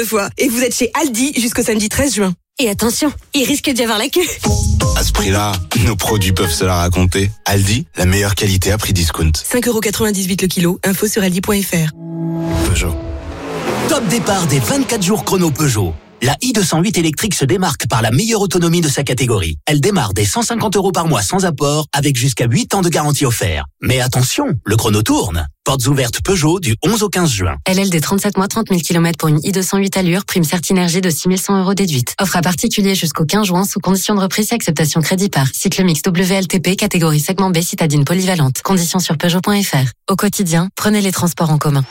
fois. Et vous êtes chez Aldi jusqu'au samedi 13 juin. Et attention, il risque d'y avoir la queue. À ce prix-là, nos produits peuvent se la raconter. Aldi, la meilleure qualité à prix discount. 5,98€ le kilo, info sur aldi.fr. Peugeot. Top départ des 24 jours chrono Peugeot. La i208 électrique se démarque par la meilleure autonomie de sa catégorie. Elle démarre dès 150€ par mois sans apport, avec jusqu'à 8 ans de garantie offerte. Mais attention, le chrono tourne. Portes ouvertes Peugeot du 11 au 15 juin. LLD 37 mois, 30 000 km pour une i208 allure, prime Certinergie de 6 100€ déduite. Offre à particulier jusqu'au 15 juin sous condition de reprise et acceptation crédit par. Cycle mix WLTP, catégorie segment B, citadine polyvalente. Conditions sur Peugeot.fr. Au quotidien, prenez les transports en commun.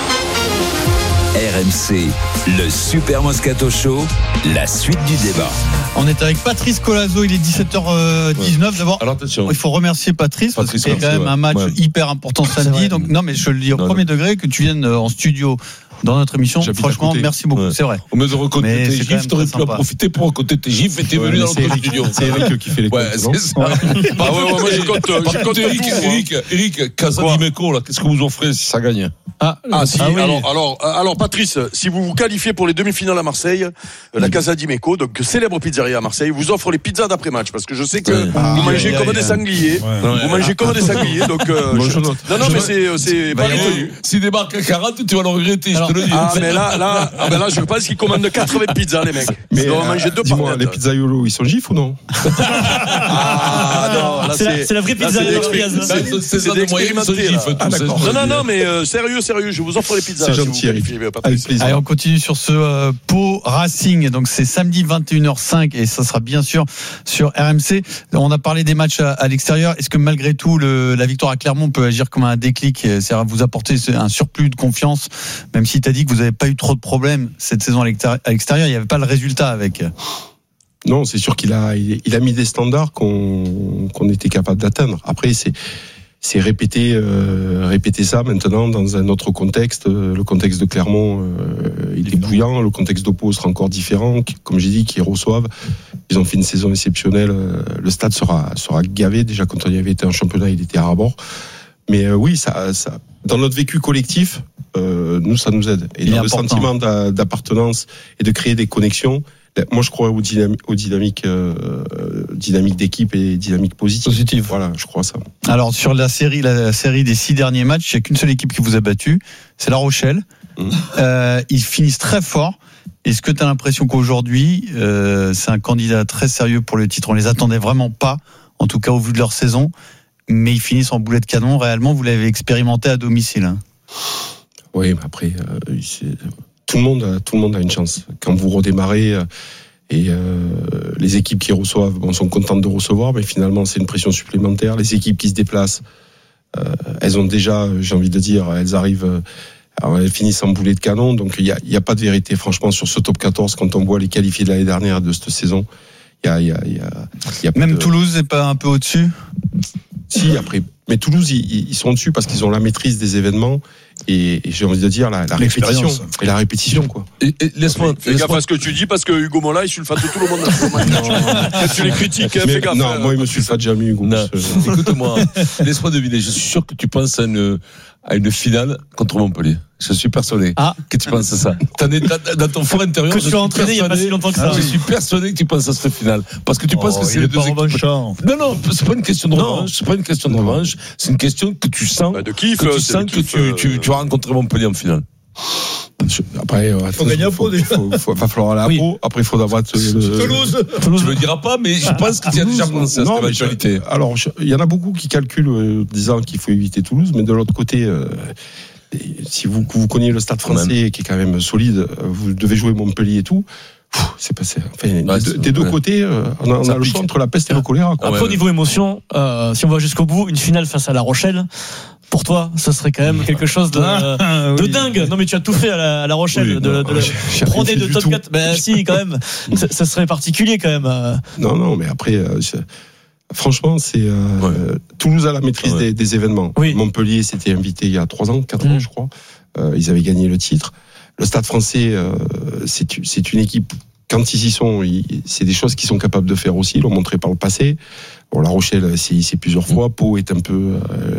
RMC, le Super Moscato Show, la suite du débat. On est avec Patrice Colazo, il est 17h19. D'abord, alors attention, il faut remercier Patrice parce que c'est quand même un match hyper important samedi. Donc, non, mais je le dis au premier degré que tu viennes en studio dans notre émission. Franchement, merci beaucoup, c'est vrai. Au mieux de recompter tes gifs, t'aurais pu en profiter pour recompter tes gifs et t'es venu dans notre studio. C'est Eric qui fait les comptes. Ouais, c'est ça. Bah ouais, moi je compte Eric, Casadimeco, là, qu'est-ce que vous offrez si ça gagne? Alors, Patrice, si vous vous qualifiez pour les demi-finales à Marseille, la Casa di Meco, donc célèbre pizzeria à Marseille, vous offre les pizzas d'après-match, parce que je sais que vous mangez comme des sangliers. Vous mangez comme des sangliers, donc, non, mais c'est pas retenu. S'il débarque à 40, tu vas le regretter, je te le dis. Mais là, je pense qu'ils commandent 80 pizzas, les mecs. Mais ils doivent manger 2 dis-moi, les pizzaiolo, ils sont gifs ou non? Non, là, c'est la vraie pizzeria. C'est des expérimentés. Non, mais sérieux, je vous offre les pizzas. C'est gentil, Eric. Allez, on continue sur ce Pau Racing. Donc, c'est samedi 21h05 et ça sera bien sûr sur RMC. On a parlé des matchs à l'extérieur. Est-ce que malgré tout, la victoire à Clermont peut agir comme un déclic? C'est-à-dire vous apporter un surplus de confiance, même si tu as dit que vous n'avez pas eu trop de problèmes cette saison à l'extérieur, il n'y avait pas le résultat avec. Non, c'est sûr qu'il a mis des standards qu'on était capable d'atteindre. Après, c'est répéter ça maintenant dans un autre contexte. Le contexte de Clermont, il est bouillant. Le contexte de Pau sera encore différent. Comme j'ai dit, qu'ils reçoivent. Ils ont fait une saison exceptionnelle. Le stade sera gavé. Déjà, quand on y avait été en championnat, il était à ras-bord. Mais oui, ça, dans notre vécu collectif, nous, ça nous aide. Et dans le sentiment d'appartenance et de créer des connexions, moi, je crois aux dynamiques d'équipe et dynamique positive. Voilà, je crois ça. Alors, sur la série des 6 derniers matchs, il n'y a qu'une seule équipe qui vous a battu, c'est La Rochelle. Ils finissent très fort. Est-ce que tu as l'impression qu'aujourd'hui, c'est un candidat très sérieux pour le titre? On les attendait vraiment pas, en tout cas au vu de leur saison, mais ils finissent en boulet de canon. Réellement, vous l'avez expérimenté à domicile. Hein. Oui, mais après, tout le monde a une chance. Quand vous redémarrez et les équipes qui reçoivent sont contentes de recevoir, mais finalement c'est une pression supplémentaire. Les équipes qui se déplacent, elles ont déjà, j'ai envie de dire, elles finissent en boulet de canon. Donc il y a pas de vérité, franchement, sur ce top 14 quand on voit les qualifiés de l'année dernière et de cette saison. Il y a même Toulouse n'est pas un peu au-dessus? Si, après. Mais Toulouse, ils sont dessus parce qu'ils ont la maîtrise des événements et j'ai envie de dire la répétition. Et la répétition, quoi. Et laisse-moi. Fais gaffe à ce que tu dis parce que Hugo Mola, il sulfate tout le monde. Quand tu les critiques, fais gaffe. Non, moi, il me sulfate jamais, Hugo. Écoute-moi, laisse-moi deviner. Je suis sûr que tu penses à une finale contre Montpellier. Je suis persuadé que tu penses à ça. Dans ton fort intérieur. Que tu as entraîné il n'y a pas si longtemps que ça. Je suis persuadé que tu penses à cette finale. Parce que tu penses que c'est les deux équipes. Non, c'est pas une question de revanche. C'est pas une question de revanche. C'est une question que tu sens. De kiff. Que tu sens que tu vas rencontrer Montpellier en finale. Après, faut gagner à Pau déjà. Va falloir aller à Pau. Après, il faudra voir Toulouse. Tu le diras pas, mais je pense que tu as déjà pensé à cette éventualité. Alors, il y en a beaucoup qui calculent disant qu'il faut éviter Toulouse, mais de l'autre côté, si vous connaissez le Stade Français qui est quand même solide, vous devez jouer Montpellier et tout. C'est passé. Enfin, des deux côtés, on a le choix entre la peste et le choléra. Après, au niveau émotion, si on va jusqu'au bout, une finale face à La Rochelle, pour toi, ce serait quand même quelque chose de dingue. Non, mais tu as tout fait à La Rochelle, de prendre de top 4. Ben si, quand même. Ça serait particulier quand même. Non, mais après, franchement, Toulouse a la maîtrise des événements. Oui. Montpellier s'était invité il y a 4 ans, je crois. Ils avaient gagné le titre. Le Stade Français, c'est une équipe. Quand ils y sont, c'est des choses qu'ils sont capables de faire aussi. Ils l'ont montré par le passé. Bon, La Rochelle, c'est plusieurs fois. Pau est un peu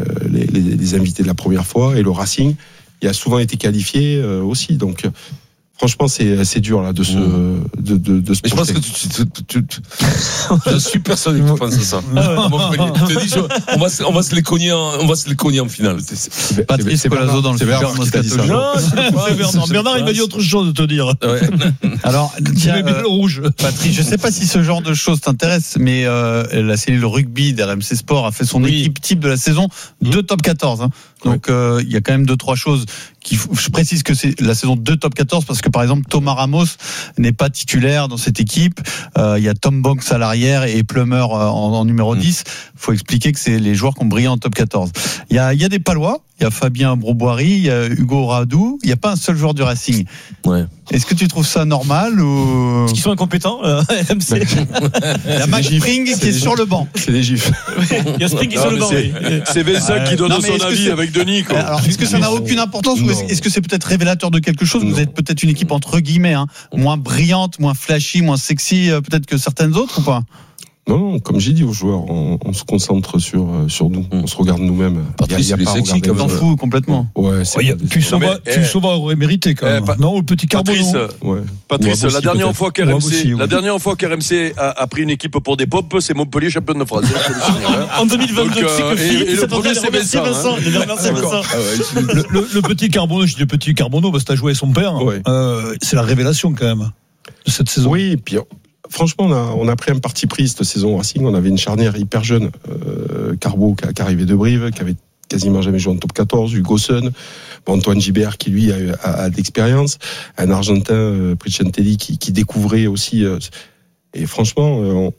les invités de la première fois. Et le Racing, il a souvent été qualifié aussi. Donc, Franchement, c'est dur là de se se. Mais je pense que tu je suis persuadé que tu penses ça. On va se les cogner en finale. Patrice Colazo dans le Super Moscato Show. Non, Bernard, il m'a dit autre chose de te dire. Alors, tiens, le rouge. Patrice, je sais pas si ce genre de choses t'intéresse, mais la cellule rugby d'RMC Sport a fait son équipe type de la saison de top 14. Hein. Donc, il y a quand même 2-3 choses. Je précise que c'est la saison 2 top 14 parce que par exemple Thomas Ramos n'est pas titulaire dans cette équipe. Il y a Tom Banks à l'arrière et Plummer en numéro 10. Faut expliquer que c'est les joueurs qui ont brillé en top 14. Il y a des Palois. Il y a Fabien Broboiry, il y a Hugo Radou. Il n'y a pas un seul joueur du Racing. Ouais. Est-ce que tu trouves ça normal ou est-ce qu'ils sont incompétents MC. Il y a Max Spring qui est sur le banc. C'est des gifs. Il y a Spring qui est sur le banc. C'est Vincent qui donne son avis avec Denis. Quoi. Alors, est-ce que ça n'a aucune importance ou est-ce que c'est peut-être révélateur de quelque chose? Vous êtes peut-être une équipe entre guillemets moins brillante, moins flashy, moins sexy peut-être que certaines autres ou pas? Non, comme j'ai dit aux joueurs, on se concentre sur nous, on se regarde nous-mêmes. Patrice, il est sexy comme t'en fous complètement. Ouais, tu sauras aurait mérité quand même. Non, le petit Carbonneau. Patrice, la dernière fois qu'RMC a pris une équipe pour des pop, c'est Montpellier champion de France. En 2022, et le premier c'est Vincent. Le petit Carbonneau, je dis le petit Carbonneau parce que t'as joué avec son père. C'est la révélation quand même de cette saison. Oui, et puis franchement, on a pris un parti pris cette saison au Racing. On avait une charnière hyper jeune. Carbo qui arrivait de Brive, qui avait quasiment jamais joué en top 14. Hugo Sun, Antoine Gibert qui lui a de l'expérience. Un Argentin, Pricentelli, qui découvrait aussi. Et franchement,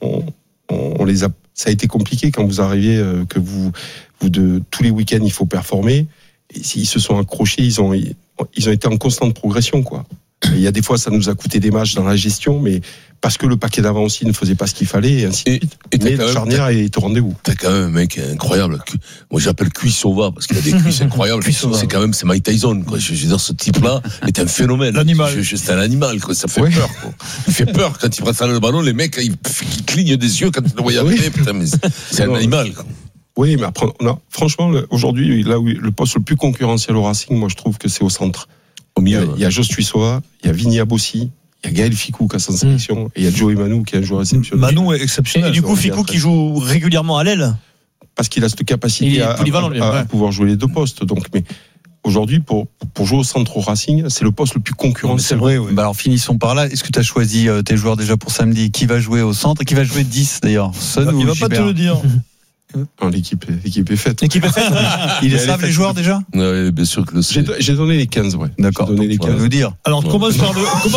on les a. Ça a été compliqué quand vous arrivez, que vous tous les week-ends il faut performer. Et ils se sont accrochés, ils ont été en constante progression, quoi. Il y a des fois, ça nous a coûté des matchs dans la gestion, mais parce que le paquet d'avant aussi ne faisait pas ce qu'il fallait, et ainsi de suite. Mais la charnière est au rendez-vous. T'as quand même un mec incroyable. Moi, j'appelle Cuissova, parce qu'il a des cuisses incroyables. C'est Mike Tyson, quoi. Je veux dire, ce type-là est un phénomène. L'animal. C'est un animal, quoi. Ça fait peur, quoi. Il fait peur quand il prend le ballon, les mecs, ils clignent des yeux quand ils le voient arriver. Putain, mais c'est un animal, quoi. Oui, mais après, franchement, aujourd'hui, là où le poste le plus concurrentiel au Racing, moi, je trouve que c'est au centre. Au milieu, il y a Jos Tuisova, il y a Vinny Abossi, il y a Gaël Ficou qui a sa sélection, et il y a Joey Manu qui est un joueur exceptionnel. Manu est exceptionnel. Et du coup, Ficou qui joue régulièrement à l'aile. Parce qu'il a cette capacité à pouvoir jouer les deux postes. Donc, mais aujourd'hui, pour jouer au centre au Racing, c'est le poste le plus concurrentiel. C'est vrai, oui. Bah alors finissons par là. Est-ce que tu as choisi tes joueurs déjà pour samedi? Qui va jouer au centre et qui va jouer 10 d'ailleurs? Il va pas te le dire. L'équipe est faite. L'équipe est faite. Ils savent les joueurs déjà? Oui, bien sûr que le sait. J'ai donné les 15, ouais. D'accord. J'ai donné les 15. Vous dire. Alors, commence par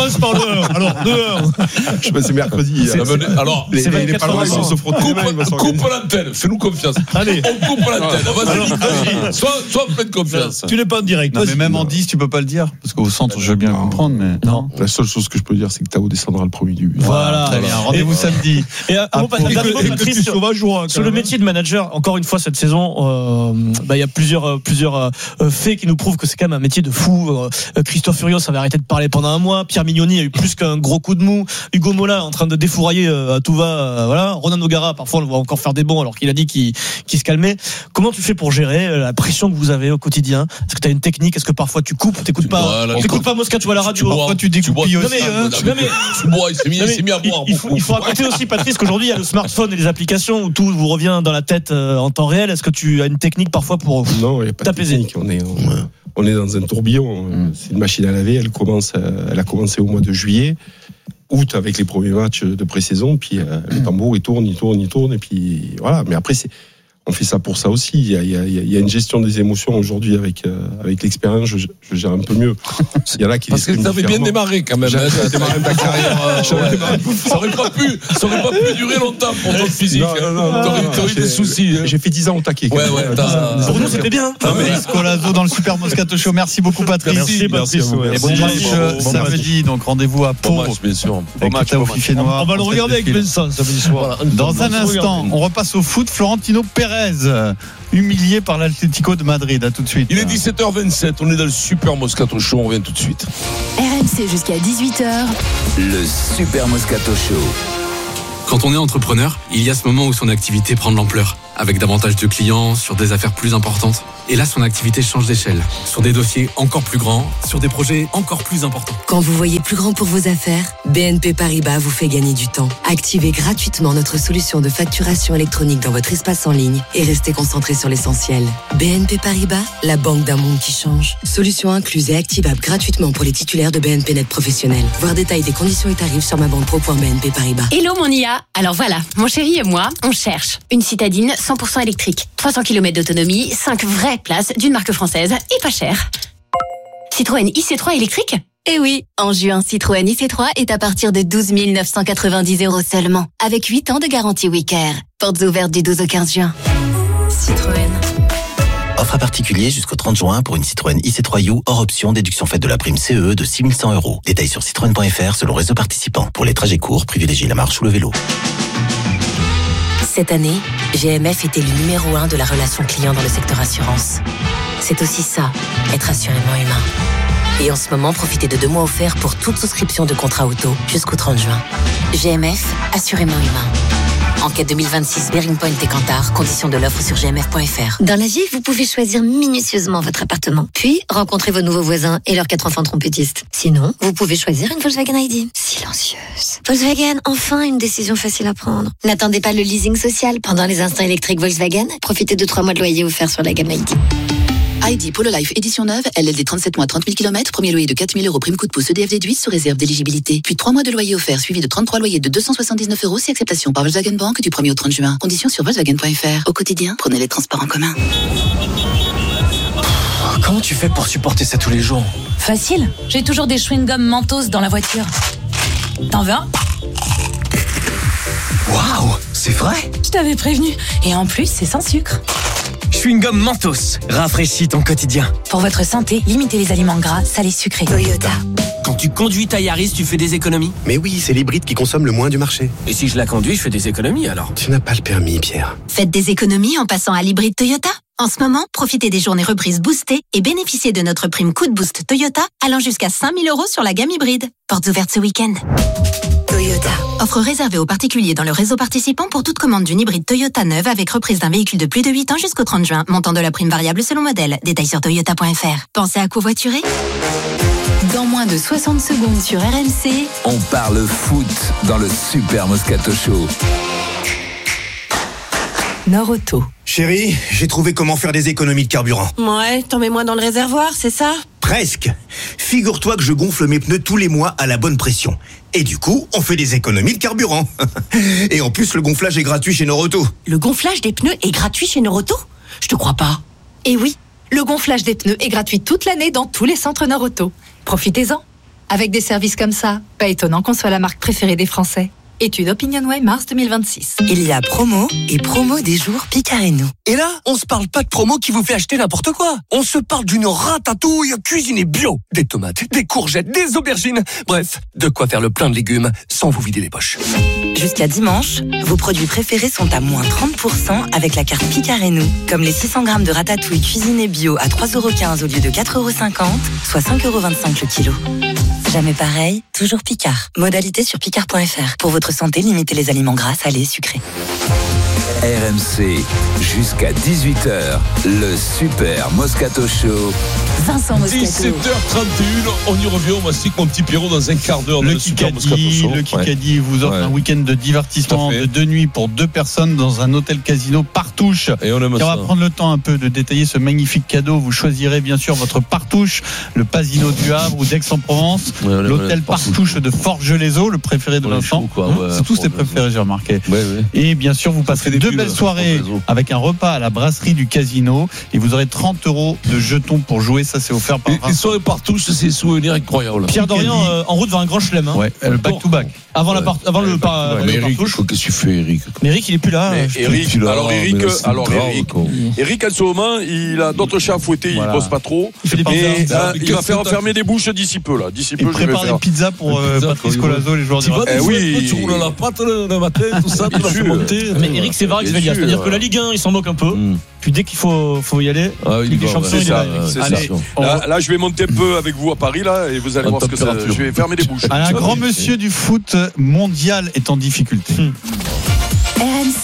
le 1. Alors, le 1. Je sais pas, c'est mercredi. Alors, les Palois, ils vont se frotter. Coupe l'antenne. Fais-nous confiance. Allez. On coupe l'antenne. Vas-y. Sois plein de confiance. Tu n'es pas en direct. Non, mais même en 10, tu peux pas le dire. Parce qu'au centre, je veux bien comprendre, mais. Non. La seule chose que je peux dire, c'est que Tao descendra le premier du but. Voilà. Très bien. Rendez-vous samedi. Et Patrice, sur le métier de manager, encore une fois, cette saison, il y a plusieurs faits qui nous prouvent que c'est quand même un métier de fou. Christophe Furios avait arrêté de parler pendant un mois. Pierre Mignoni a eu plus qu'un gros coup de mou. Hugo Mola en train de défourailler à tout va. Voilà. Ronan Nogara, parfois, on le voit encore faire des bons alors qu'il a dit qu'il se calmait. Comment tu fais pour gérer la pression que vous avez au quotidien? Est-ce que tu as une technique? Est-ce que parfois tu coupes? T'écoutes pas Moscato à la radio? Parfois tu découpilles aussi. Tu bois, il s'est mis à boire. Il faut raconter aussi, Patrice, qu'aujourd'hui il y a le smartphone et les applications où tout vous revient dans la tête en temps réel. Est-ce que tu as une technique parfois pour Non, il n'y a pas t'apaiser? de technique. On est dans un tourbillon. C'est une machine à laver. Elle a commencé au mois de juillet, août avec les premiers matchs de pré-saison. Puis le tambour il tourne. Et puis voilà. Mais après on fait ça pour ça aussi. Il y a une gestion des émotions aujourd'hui avec l'expérience. Je gère un peu mieux. Il y en a qui parce que tu avais bien démarré quand même. J'ai démarré ta carrière. Ça aurait pas pu durer longtemps pour ton physique. T'aurais eu des soucis. J'ai fait 10 ans au taquet. Ouais. Pour nous c'était bien. Patrice Colazo dans le Super Moscato Show. Merci beaucoup, Patrice. Merci, Patrice. Et bon match samedi. Donc rendez-vous à Pau. Bien sûr. Bon match au Fiché Noir. On va le regarder avec Vincent samedi soir. Dans un instant, on repasse au foot. Florentino Pérez, humilié par l'Atlético de Madrid. À tout de suite. Il est 17h27, on est dans le Super Moscato Show, on revient tout de suite. RMC jusqu'à 18h. Le Super Moscato Show. Quand on est entrepreneur, il y a ce moment où son activité prend de l'ampleur, avec davantage de clients, sur des affaires plus importantes. Et là, son activité change d'échelle, sur des dossiers encore plus grands, sur des projets encore plus importants. Quand vous voyez plus grand pour vos affaires, BNP Paribas vous fait gagner du temps. Activez gratuitement notre solution de facturation électronique dans votre espace en ligne et restez concentré sur l'essentiel. BNP Paribas, la banque d'un monde qui change. Solution incluse et activable gratuitement pour les titulaires de BNP Net Professionnel. Voir détails des conditions et tarifs sur mabanquepro.bnp Paribas. Hello mon IA. Alors voilà, mon chéri et moi, on cherche une citadine 100% électrique, 300 km d'autonomie, 5 vraies places d'une marque française et pas cher. Citroën IC3 électrique ? Eh oui, en juin, Citroën IC3 est à partir de 12 990 € seulement, avec 8 ans de garantie Wicare. Portes ouvertes du 12 au 15 juin. Citroën. Offre à particulier jusqu'au 30 juin pour une Citroën IC3U hors option, déduction faite de la prime CE de 6 100 €. Détails sur citroën.fr selon réseau participant. Pour les trajets courts, privilégiez la marche ou le vélo. Cette année, GMF était le numéro 1 de la relation client dans le secteur assurance. C'est aussi ça, être assurément humain. Et en ce moment, profitez de 2 mois offerts pour toute souscription de contrat auto jusqu'au 30 juin. GMF, assurément humain. Enquête 2026, Bearing Point et Kantar, conditions de l'offre sur gmf.fr. Dans la vie, vous pouvez choisir minutieusement votre appartement, puis rencontrer vos nouveaux voisins et leurs 4 enfants trompettistes. Sinon, vous pouvez choisir une Volkswagen ID. Silencieuse. Volkswagen, enfin une décision facile à prendre. N'attendez pas le leasing social pendant les instants électriques Volkswagen. Profitez de 3 mois de loyer offerts sur la gamme ID. ID Polo Life édition neuve, LLD 37 mois 30 000 km, premier loyer de 4 000 € prime coup de pouce EDF déduit sous réserve d'éligibilité. Puis 3 mois de loyer offert suivi de 33 loyers de 279 € si acceptation par Volkswagen Bank du 1er au 30 juin. Conditions sur Volkswagen.fr. Au quotidien, prenez les transports en commun. Comment tu fais pour supporter ça tous les jours ? Facile, j'ai toujours des chewing-gums Mentos dans la voiture. T'en veux un ? Waouh, c'est vrai ? Je t'avais prévenu. Et en plus, c'est sans sucre. Chewing-gum Mentos, rafraîchis ton quotidien. Pour votre santé, limitez les aliments gras, salés, sucrés. Toyota. Quand tu conduis ta Yaris, tu fais des économies ? Mais oui, c'est l'hybride qui consomme le moins du marché. Et si je la conduis, je fais des économies alors ? Tu n'as pas le permis, Pierre. Faites des économies en passant à l'hybride Toyota. En ce moment, profitez des journées reprises boostées et bénéficiez de notre prime coup de boost Toyota allant jusqu'à 5 000 € sur la gamme hybride. Portes ouvertes ce week-end. Toyota. Offre réservée aux particuliers dans le réseau participant pour toute commande d'une hybride Toyota neuve avec reprise d'un véhicule de plus de 8 ans jusqu'au 30 juin. Montant de la prime variable selon modèle. Détails sur toyota.fr. Pensez à covoiturer ? Dans moins de 60 secondes sur RMC, on parle foot dans le Super Moscato Show. Nord-Auto. Chérie, j'ai trouvé comment faire des économies de carburant. Ouais, t'en mets moins dans le réservoir, c'est ça ? Presque. Figure-toi que je gonfle mes pneus tous les mois à la bonne pression. Et du coup, on fait des économies de carburant. Et en plus, le gonflage est gratuit chez Nord-Auto. Le gonflage des pneus est gratuit chez Nord-Auto ? Je te crois pas. Et oui, le gonflage des pneus est gratuit toute l'année dans tous les centres Nord-Auto. Profitez-en. Avec des services comme ça, pas étonnant qu'on soit la marque préférée des Français. Étude OpinionWay mars 2026. Il y a promo et promo des jours Picareno. Et là, on se parle pas de promo qui vous fait acheter n'importe quoi. On se parle d'une ratatouille cuisinée bio. Des tomates, des courgettes, des aubergines. Bref, de quoi faire le plein de légumes sans vous vider les poches. Jusqu'à dimanche, vos produits préférés sont à moins 30% avec la carte Picareno. Comme les 600 grammes de ratatouille cuisinée bio à 3,15 € au lieu de 4,50 €, soit 5,25 € le kilo. Jamais pareil, toujours Picard. Modalité sur picard.fr. Pour votre santé, limitez les aliments gras, salés et sucrés. RMC, jusqu'à 18h, le Super Moscato Show. Vincent Moscato. 17h31, on y revient, on mastique mon petit Pierrot dans un quart d'heure. Le Kikadi vous offre un week-end de divertissement de 2 nuits pour 2 personnes dans un hôtel casino Partouche. Et on va prendre le temps un peu de détailler ce magnifique cadeau. Vous choisirez bien sûr votre Partouche, le Pasino du Havre ou d'Aix-en-Provence, l'hôtel Partouche de Forges-les-Eaux, le préféré de Vincent. C'est tous tes préférés, j'ai remarqué. Et bien sûr, vous passerez 2 belles soirées avec un repas à la brasserie du casino et vous aurez 30 € de jetons pour jouer. Ça, c'est offert par Vincent. Les soirées Partouche, c'est des souvenirs incroyables. Pierre Dorian en route vers un grand chelem. Ouais, le back-to-back. Avant le Partouche. Qu'est-ce que tu fais, Eric ? Mais Eric, il est plus là. Eric, en ce moment, il a d'autres chats à fouetter, il bosse pas trop. Il va faire enfermer des bouches d'ici peu, là. Il prépare des pizzas pour Patrice Colazo, les joueurs du Racing. Oui, tu roules la patte le matin, tout ça, tu vas monter. Mais Eric, c'est vrai que c'est-à-dire que la Ligue 1, il s'en moque un peu. Puis dès qu'il faut y aller, Ligue des Champions, il est là. Là, je vais monter un peu avec vous à Paris, là, et vous allez voir ce que ça. Je vais fermer des bouches. Un grand monsieur du foot mondial est en difficulté.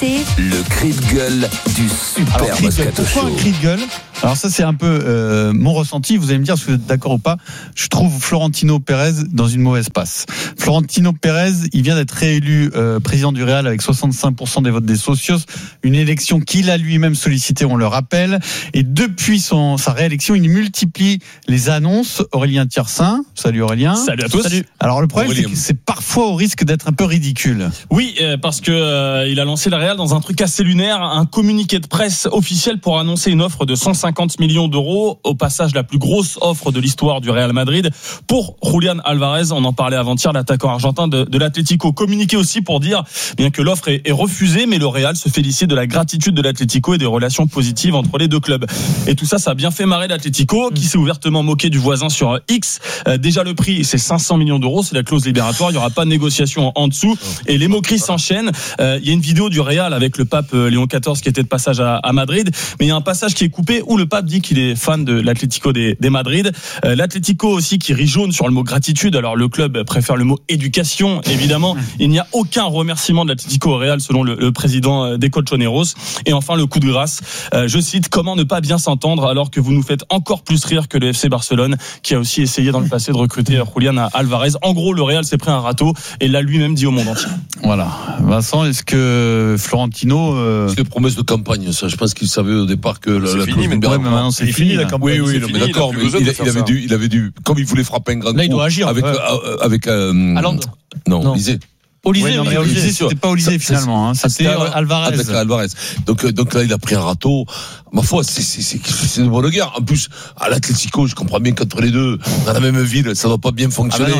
c'est Le cri de gueule du Super Moscato Show. Pourquoi un cri de gueule ? Alors ça c'est un peu mon ressenti, vous allez me dire si vous êtes d'accord ou pas. Je trouve Florentino Pérez dans une mauvaise passe. Florentino Pérez, il vient d'être réélu président du Real avec 65% des votes des socios, une élection qu'il a lui-même sollicitée, on le rappelle, et depuis sa réélection, il multiplie les annonces. Aurélien Tiersin, salut Aurélien. Salut à tous. Salut. Alors le problème c'est que c'est parfois au risque d'être un peu ridicule. Oui, parce que il a lancé le Real dans un truc assez lunaire, un communiqué de presse officiel pour annoncer une offre de 150 millions d'euros, au passage la plus grosse offre de l'histoire du Real Madrid pour Julián Álvarez. On en parlait avant-hier, l'attaquant argentin de l'Atlético. Communiqué aussi pour dire bien que l'offre est refusée, mais le Real se félicite de la gratitude de l'Atlético et des relations positives entre les deux clubs. Et tout ça, ça a bien fait marrer l'Atlético, qui s'est ouvertement moqué du voisin sur X. Déjà le prix, c'est 500 millions d'euros, c'est la clause libératoire, il n'y aura pas de négociation en dessous. Et les moqueries s'enchaînent. Il y a une vidéo du Real avec le pape Léon XIV qui était de passage à Madrid, mais il y a un passage qui est coupé où le pape dit qu'il est fan de l'Atlético des Madrid. L'Atlético aussi qui rit jaune sur le mot gratitude. Alors le club préfère le mot éducation, évidemment. Il n'y a aucun remerciement de l'Atlético au Real selon le président des Colchoneros. Et enfin le coup de grâce, je cite: comment ne pas bien s'entendre alors que vous nous faites encore plus rire que le FC Barcelone qui a aussi essayé dans le passé de recruter Julián Álvarez. En gros, le Real s'est pris un râteau et l'a lui-même dit au monde entier. Voilà. Vincent, est-ce que Florentino c'est des promesses de campagne, ça. Je pense qu'il savait au départ que la fini, mais maintenant c'est fini la campagne. Oui, mais d'accord, mais il avait dû, comme il voulait frapper un grand coup. Là, il doit agir avec Haaland. Non, Lisée. Olysée, c'était pas Olysée finalement, hein. C'était Alvarez. Donc là, il a pris un râteau. Ma foi, c'est de bonne guerre. En plus, à l'Atlético, je comprends bien qu'entre les deux, dans la même ville, ça doit pas bien fonctionner.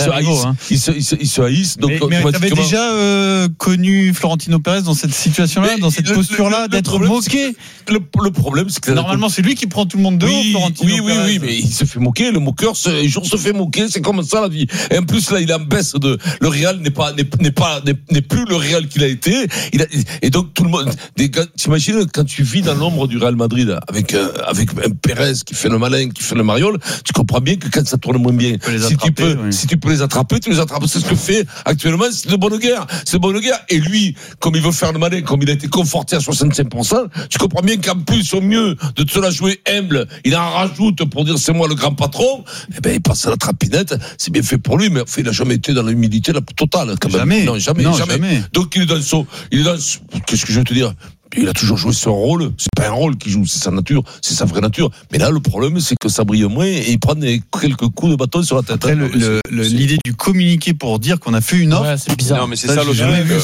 Ils se haïssent. Donc, mais t'avais déjà connu Florentino Pérez dans cette situation-là, dans cette posture-là, d'être moqué. Le problème, c'est que normalement, c'est lui qui prend tout le monde de haut, Florentino Pérez. Oui, mais il se fait moquer. Le moqueur, un jour se fait moquer. C'est comme ça la vie. Et en plus, là, il est en baisse le Real n'est plus le Real qu'il a été. Et donc tout le monde. T'imagines quand tu vis dans l'ombre du Real Madrid avec un Pérez qui fait le malin, qui fait le mariole, tu comprends bien que quand ça tourne moins bien, si tu peux les attraper, tu les attrapes. C'est ce que fait actuellement. C'est de bonne guerre. Et lui, comme il veut faire le malin, comme il a été conforté à 65%, tu comprends bien qu'en plus, au mieux de te la jouer humble, il en rajoute pour dire c'est moi le grand patron. Eh ben il passe à la trapinette. C'est bien fait pour lui, mais il a jamais été dans l'humilité la plus totale. Quand même. Jamais. Non, jamais. Donc il est dans qu'est-ce que je veux te dire? Il a toujours joué son rôle. C'est pas un rôle qu'il joue, c'est sa nature, c'est sa vraie nature. Mais là, le problème, c'est que ça brille moins et il prend quelques coups de bâton sur la tête. Après, l'idée du communiqué pour dire qu'on a fait une offre, c'est bizarre. Non, mais c'est ça le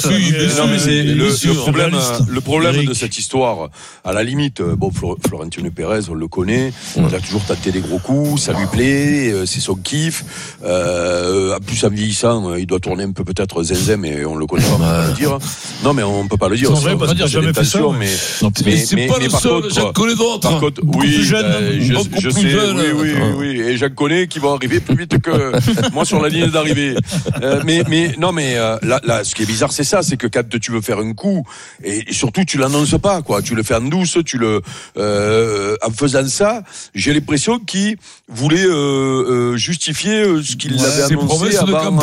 truc. Le problème de cette histoire. À la limite, Florentino Pérez, on le connaît. Il a toujours tenté des gros coups. Ça lui plaît. C'est son kiff. En plus, en vieillissant, il doit tourner un peu peut-être zinzin, mais on le connaît pas. On peut pas le dire. Non, mais on peut pas le dire. On peut pas dire jamais fait ça. Mais c'est pas le seul, j'en connais d'autres. Par contre, oui, je sais, oui, et j'en connais qui vont arriver plus vite que moi sur la ligne d'arrivée. Mais là, ce qui est bizarre, c'est ça, c'est que quand tu veux faire un coup, et surtout tu l'annonces pas, quoi, tu le fais en douce, en faisant ça, j'ai l'impression qu'il voulait justifier ce qu'il avait annoncé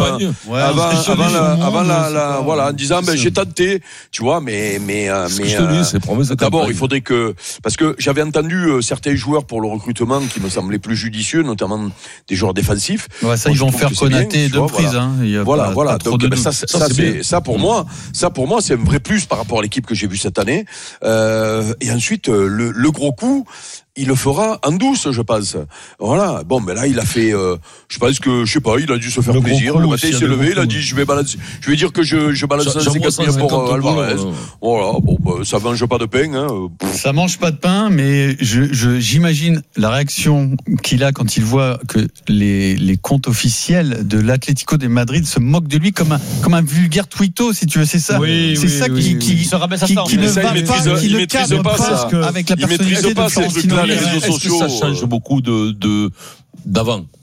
avant voilà, en disant j'ai tenté, tu vois, mais d'abord, il faudrait que, parce que j'avais entendu certains joueurs pour le recrutement qui me semblaient plus judicieux, notamment des joueurs défensifs. Ouais, ça, ils vont faire Konaté de prise, hein. Voilà. Donc, ça pour moi, c'est un vrai plus par rapport à l'équipe que j'ai vue cette année. Et ensuite, le gros coup, il le fera en douce, je pense. Voilà. Bon, ben là, il a fait, je pense que, je sais pas, il a dû se faire plaisir. Le matin, il s'est levé, il a dit, je vais dire que je balance 50 000 pour Alvarez. Voilà. Bon, ben, ça mange pas de pain, hein. Ça mange pas de pain, mais j'imagine la réaction qu'il a quand il voit que les comptes officiels de l'Atlético de Madrid se moquent de lui comme un vulgaire twitto, si tu veux. C'est ça. Qui se rabaisse à ça. Qui ne cadre pas avec la personnalité de Florentino. Est-ce que ça change beaucoup d'avant?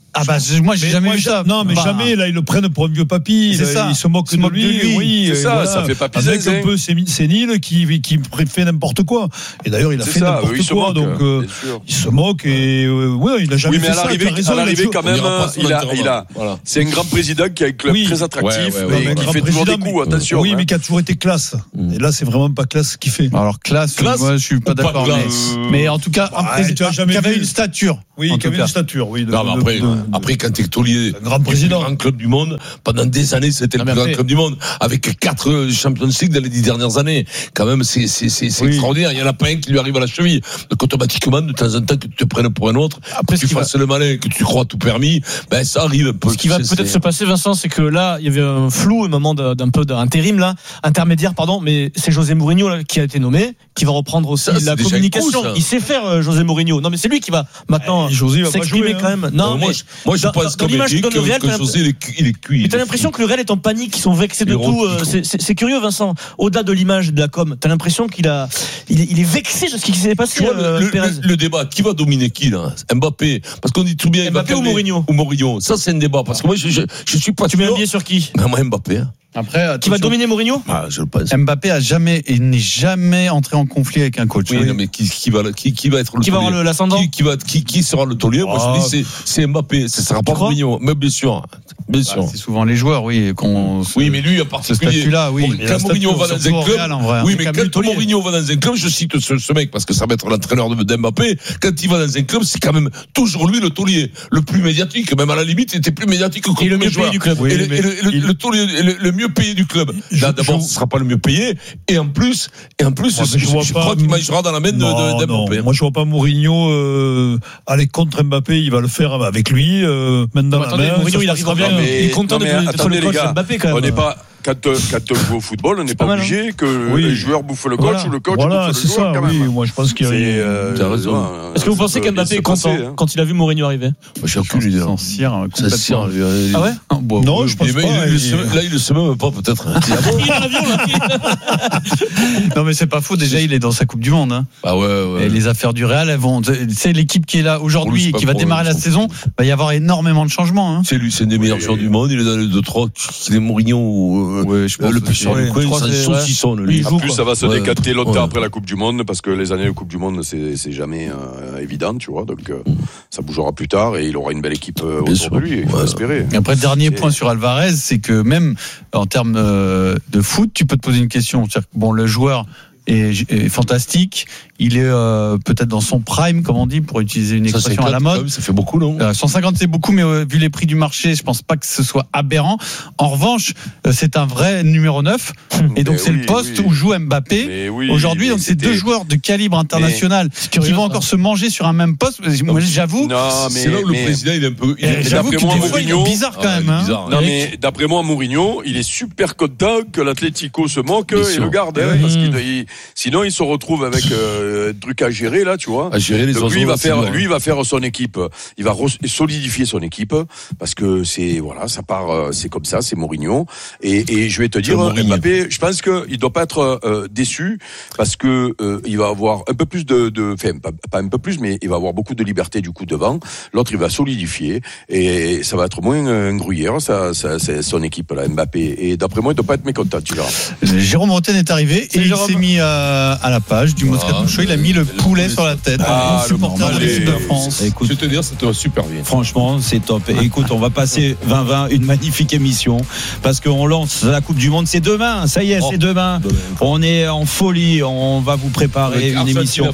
Ah bah moi j'ai jamais vu ça. Non mais jamais là ils le prennent pour un vieux papy. C'est ça. Ils se moquent de lui. Oui, c'est ça. Ça fait papy avec un peu sénile qui fait n'importe quoi. Et d'ailleurs il a fait n'importe quoi. Donc il se moque et il a jamais fait ça. Oui mais à l'arrivée quand même il a. C'est un grand président qui a un club très attractif et qui fait toujours des coups. Attention. Oui mais qui a toujours été classe. Et là c'est vraiment pas classe ce qu'il fait. Alors classe. Moi je suis pas d'accord. Mais en tout cas un président qui avait une stature. Oui, qui avait une stature. Oui. Après, quand t'es taulier, grand président, le plus grand club du monde, pendant des années, c'était le plus grand club du monde, avec 4 Champions League dans les 10 dernières années. Quand même, c'est extraordinaire. Il y en a pas un qui lui arrive à la cheville. Donc, automatiquement, de temps en temps, que tu te prennes pour un autre, après, que tu fasses le malin, que tu crois tout permis, ben, ça arrive un peu. Ce qui va peut-être se passer, Vincent, c'est que là, il y avait un flou, un moment d'un peu d'intérim, là, intermédiaire, pardon, mais c'est José Mourinho, là, qui a été nommé, qui va reprendre aussi la communication. Il sait faire, José Mourinho. Non, mais c'est lui qui va maintenant s'exprimer quand même. Non, moi, je pense que José, il est cuit. Mais t'as l'impression que le Real est en panique, qu'ils sont vexés de tout. C'est curieux, Vincent. Au-delà de l'image et de la com, t'as l'impression qu'il est vexé de ce qui s'est passé. Le débat, qui va dominer qui, là? Mbappé. Parce qu'on dit tout bien Mbappé ou Mourinho? Ou Mourinho. Ça, c'est un débat. Parce que moi, je suis pas. Tu mets un billet sur qui? Moi, Mbappé. Après, qui va dominer Mourinho? Je le pense. Mbappé n'est jamais entré en conflit avec un coach. Oui, non, mais qui va être le qui va avoir l'ascendant? Qui sera le taulier? Moi, je dis, c'est Mbappé. Ce sera pas Mourinho. Mais bien sûr. C'est souvent les joueurs, oui. Oui, mais lui, en particulier. Là, oui. Quand Mourinho va dans un club. Oui, mais quand Mourinho va dans un club, je cite ce mec, parce que ça va être l'entraîneur d'Mbappé. Quand il va dans un club, c'est quand même toujours lui le taulier. Le plus médiatique. Même à la limite, il était plus médiatique que le mieux payé du club. Et le taulier, le mieux payé du club. Là, d'abord, ce sera pas le mieux payé. Et en plus, je crois qu'il mangera dans la main d'Mbappé. Moi, je vois pas Mourinho aller contre Mbappé. Il va le faire avec lui, main dans la main. Mourinho, il arrivera bien. Il est content d'être le coach Mbappé quand même. On n'est pas. Quand on joue au football, on n'est pas obligé que les joueurs bouffent le coach ou le coach bouffe le joueur quand même. Oui, moi je pense qu'il y a. T'as raison. Est-ce que vous pensez qu'Mbappé est content quand il a vu Mourinho arriver? J'ai aucune idée. Ça cire. Ah ouais? Non, je pense pas. Là, il le sait même pas peut-être. Non, mais c'est pas faux. Déjà, il est dans sa Coupe du Monde. Ah ouais. Et les affaires du Real, elles vont. C'est l'équipe qui est là aujourd'hui et qui va démarrer la saison. Va y avoir énormément de changements. C'est lui, c'est un des meilleurs joueurs du monde. Il est dans les 2-3. Il est Mourinho. Je pense le plus sur le coin, saucisson. En plus, ça va se décanter longtemps après la Coupe du Monde, parce que les années de Coupe du Monde, c'est jamais évident, tu vois. Donc, ça bougera plus tard et il aura une belle équipe autour de lui. Il faut espérer. Après, dernier point sur Alvarez, c'est que même en termes de foot, tu peux te poser une question. C'est-à-dire que, bon, le joueur est fantastique. Il est peut-être dans son prime, comme on dit, pour utiliser une expression à la mode. Ça fait beaucoup, non 150, c'est beaucoup, mais vu les prix du marché, je pense pas que ce soit aberrant. En revanche, c'est un vrai numéro 9. Et donc, c'est le poste où joue Mbappé aujourd'hui. Donc, c'est deux joueurs de calibre international qui vont encore se manger sur un même poste. Moi, j'avoue. C'est là où le président, il est un peu. J'avoue que des fois, il est bizarre quand même. Non, mais d'après moi, Mourinho, il est super content que l'Atlético se moque et le garde. Parce que sinon, il se retrouve avec truc à gérer là, tu vois. À gérer les donc lui il va faire son équipe, il va solidifier son équipe parce que ça part, c'est comme ça, c'est Mourinho et je vais te dire Mbappé, je pense que il doit pas être déçu parce que il va avoir un peu plus pas un peu plus, mais il va avoir beaucoup de liberté du coup devant. L'autre il va solidifier et ça va être moins un gruyère, ça c'est son équipe là, Mbappé. Et d'après moi il doit pas être mécontent, tu verras. Jérôme Rotten est arrivé et il s'est mis à la page du Moscato Show. Il a mis le poulet sur la tête. Supporter de l'équipe de France. Écoute, je vais te dire, c'était super bien. Franchement, c'est top. Écoute, on va passer 2020, une magnifique émission, parce qu'on lance la Coupe du Monde. C'est demain. Ça y est, c'est demain. On est en folie. On va vous préparer une émission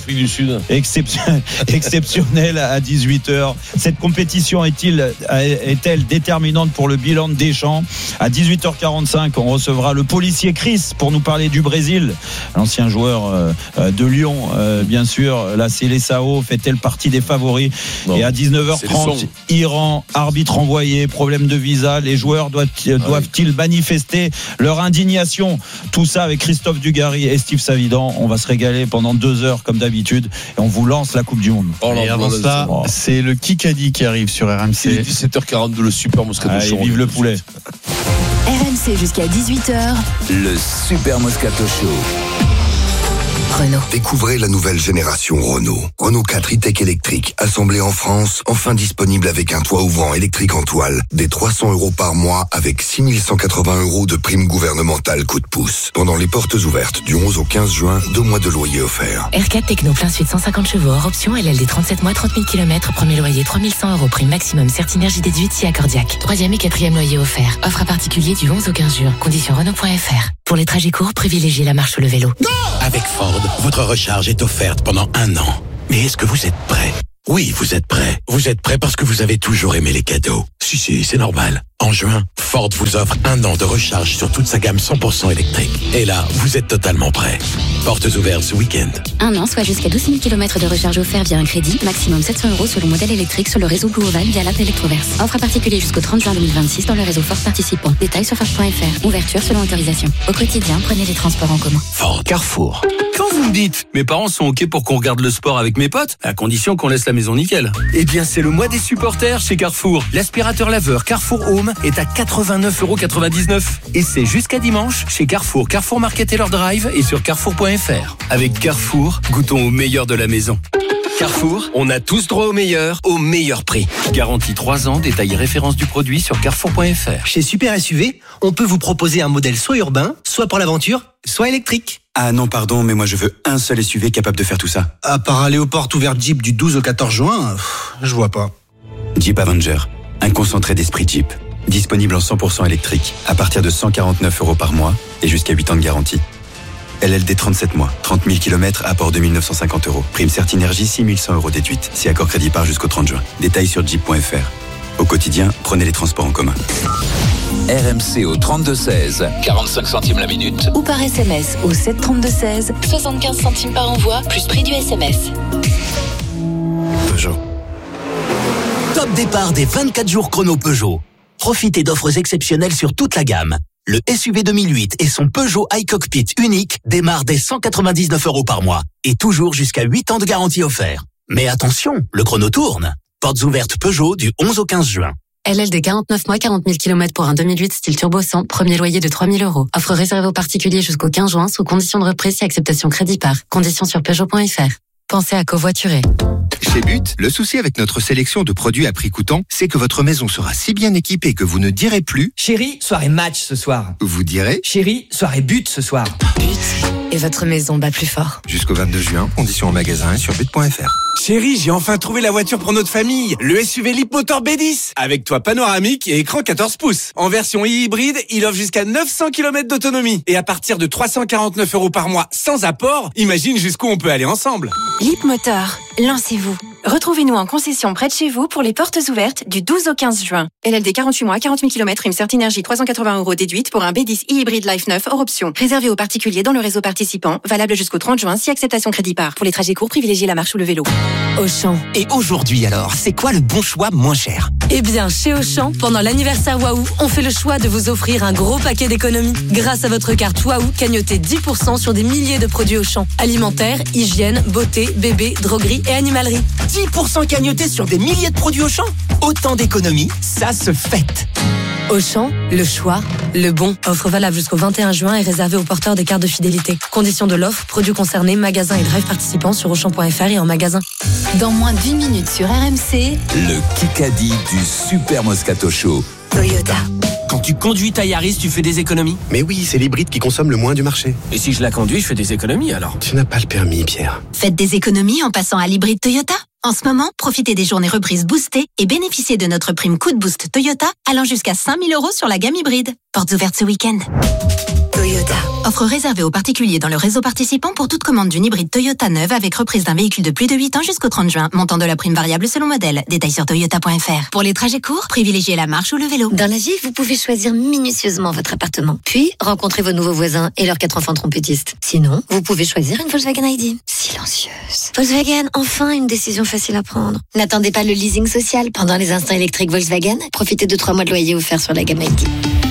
exceptionnelle à 18h. Cette compétition est-elle déterminante pour le bilan de Deschamps? À 18h45, on recevra le policier Chris pour nous parler du Brésil, l'ancien joueur de Lyon. Bien sûr, la Seleção fait-elle partie des favoris? Et à 19h30, Iran, arbitre envoyé, problème de visa, les joueurs doivent-ils manifester leur indignation? Tout ça avec Christophe Dugarry et Steve Savidan. On va se régaler pendant 2 heures comme d'habitude et on vous lance la Coupe du Monde. Et avant ça, c'est le Kikadi qui arrive sur RMC. Il est 17h42, le Super Moscato Show. Vive le poulet. RMC jusqu'à 18h. Le Super Moscato Show. Renault. Découvrez la nouvelle génération Renault. Renault 4 e-tech électrique, assemblé en France, enfin disponible avec un toit ouvrant électrique en toile, des 300 € par mois avec 6 180 € de prime gouvernementale coup de pouce. Pendant les portes ouvertes du 11 au 15 juin, 2 mois de loyer offerts. R4 Techno plein suite 150 chevaux hors option, LLD 37 mois, 30 000 km, premier loyer 3100 €, prime maximum, certinergie déduite si accordiaque. 3e et 4e loyer offert. Offre à particulier du 11 au 15 juin. Conditions Renault.fr. Pour les trajets courts, privilégiez la marche ou le vélo. Avec Ford, votre recharge est offerte pendant 1 an. Mais est-ce que vous êtes prêt? Oui, vous êtes prêt. Vous êtes prêt parce que vous avez toujours aimé les cadeaux. Si, c'est normal. En juin, Ford vous offre 1 an de recharge sur toute sa gamme 100% électrique. Et là, vous êtes totalement prêt. Portes ouvertes ce week-end. 1 an, soit jusqu'à 12 000 km de recharge offert via un crédit. Maximum 700 € selon modèle électrique sur le réseau Blue Oval via l'app Electroverse. Offre à particulier jusqu'au 30 juin 2026 dans le réseau Ford participant. Détails sur Ford.fr. Ouverture selon autorisation. Au quotidien, prenez les transports en commun. Ford. Carrefour. Quand vous me dites, mes parents sont OK pour qu'on regarde le sport avec mes potes, à condition qu'on laisse la maison nickel. Eh bien, c'est le mois des supporters chez Carrefour. L'aspirateur laveur Carrefour Home est à 89,99 €. Et c'est jusqu'à dimanche chez Carrefour, Carrefour Market et leur drive et sur carrefour.fr. Avec Carrefour, goûtons au meilleur de la maison. Carrefour, on a tous droit au meilleur prix. Garantie 3 ans, détail et référence du produit sur carrefour.fr. Chez Super SUV, on peut vous proposer un modèle soit urbain, soit pour l'aventure, soit électrique. Ah non, pardon, mais moi je veux un seul SUV capable de faire tout ça. À part aller aux portes ouvertes Jeep du 12 au 14 juin, je vois pas. Jeep Avenger, un concentré d'esprit Jeep. Disponible en 100% électrique, à partir de 149 € par mois et jusqu'à 8 ans de garantie. LLD 37 mois, 30 000 km, apport 2 950 €. Prime Certinergie 6 100 € déduite, si accord crédit par jusqu'au 30 juin. Détails sur jeep.fr. Au quotidien, prenez les transports en commun. RMC au 32-16, 45 centimes la minute. Ou par SMS au 732-16, 75 centimes par envoi, plus prix du SMS. Peugeot. Top départ des 24 jours chrono Peugeot. Profitez d'offres exceptionnelles sur toute la gamme. Le SUV 2008 et son Peugeot iCockpit unique démarrent dès 199 € par mois. Et toujours jusqu'à 8 ans de garantie offert. Mais attention, le chrono tourne. Portes ouvertes Peugeot du 11 au 15 juin. LLD 49 mois, 40 000 km pour un 2008 style turbo 100, premier loyer de 3 000 €. Offre réservée aux particuliers jusqu'au 15 juin sous condition de reprise et acceptation crédit par. Conditions sur Peugeot.fr. Pensez à covoiturer. Chez But, le souci avec notre sélection de produits à prix coûtant, c'est que votre maison sera si bien équipée que vous ne direz plus « Chérie, soirée match ce soir ». Vous direz « Chérie, soirée but ce soir ». But. Et votre maison bat plus fort. Jusqu'au 22 juin, conditions en magasin et sur but.fr. Chérie, j'ai enfin trouvé la voiture pour notre famille. Le SUV Leapmotor B10. Avec toit panoramique et écran 14 pouces. En version hybride, il offre jusqu'à 900 km d'autonomie. Et à partir de 349 € par mois sans apport, imagine jusqu'où on peut aller ensemble. Leapmotor, lancez-vous. Retrouvez-nous en concession près de chez vous pour les portes ouvertes du 12 au 15 juin. LLD 48 mois, 40 000 km, prime Certinergie 380 € déduite pour un B10 hybride Life 9 hors option. Réservé aux particuliers dans le réseau participant, valable jusqu'au 30 juin si acceptation crédit par. Pour les trajets courts, privilégiez la marche ou le vélo. Auchan. Et aujourd'hui alors, c'est quoi le bon choix moins cher? Eh bien, chez Auchan, pendant l'anniversaire Waouh, on fait le choix de vous offrir un gros paquet d'économies. Grâce à votre carte Waouh, cagnotez 10% sur des milliers de produits Auchan. Alimentaire, hygiène, beauté, bébé, droguerie et animalerie. 10% cagnotés sur des milliers de produits Auchan? Autant d'économies, ça se fête. Auchan, le choix, le bon. Offre valable jusqu'au 21 juin et réservée aux porteurs des cartes de fidélité. Conditions de l'offre, produits concernés, magasins et drive participants sur Auchan.fr et en magasin. Dans moins d'1 minute sur RMC, Le Kikadi du Super Moscato Show. Toyota. Quand tu conduis ta Yaris, tu fais des économies? Mais oui, c'est l'hybride qui consomme le moins du marché. Et si je la conduis, je fais des économies alors? Tu n'as pas le permis, Pierre. Faites des économies en passant à l'hybride Toyota. En ce moment, profitez des journées reprises boostées et bénéficiez de notre prime coup de boost Toyota allant jusqu'à 5 000 € sur la gamme hybride. Portes ouvertes ce week-end. Toyota. Offre réservée aux particuliers dans le réseau participant pour toute commande d'une hybride Toyota neuve avec reprise d'un véhicule de plus de 8 ans jusqu'au 30 juin. Montant de la prime variable selon modèle. Détails sur toyota.fr. Pour les trajets courts, privilégiez la marche ou le vélo. Dans la vie, vous pouvez choisir minutieusement votre appartement. Puis, rencontrer vos nouveaux voisins et leurs 4 enfants trompettistes. Sinon, vous pouvez choisir une Volkswagen ID. Silencieuse. Volkswagen, enfin une décision facile à prendre. N'attendez pas le leasing social pendant les instants électriques Volkswagen. Profitez de 3 mois de loyer offerts sur la gamme ID.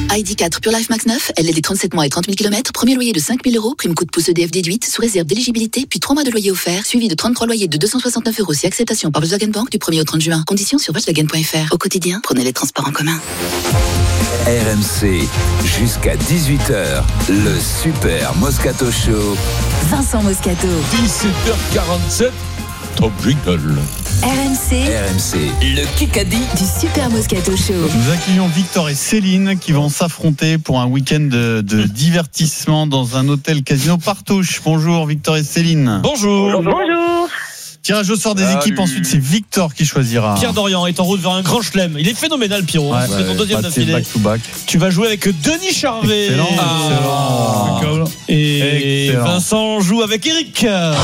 ID4 Pure Life Max 9, LLD 37 mois et 30 000 km, premier loyer de 5 000 €, prime coup de pouce EDF déduite, sous réserve d'éligibilité, puis 3 mois de loyer offert, suivi de 33 loyers de 269 € si acceptation par Volkswagen Bank du 1er au 30 juin. Conditions sur Volkswagen.fr. Au quotidien, prenez les transports en commun. RMC, jusqu'à 18h, le Super Moscato Show. Vincent Moscato. 17h47, top jingle. RMC, le Kikadi du Super Moscato Show. Nous accueillons Victor et Céline qui vont s'affronter pour un week-end de divertissement dans un hôtel casino Partouche. Bonjour Victor et Céline. Bonjour. Tirage au sort des équipes, ensuite c'est Victor qui choisira. Pierre Dorian est en route vers un grand chelem. Il est phénoménal, Pierrot. C'est ton deuxième d'affilée. Back to back. Tu vas jouer avec Denis Charvet. Excellent. Et Vincent joue avec Eric.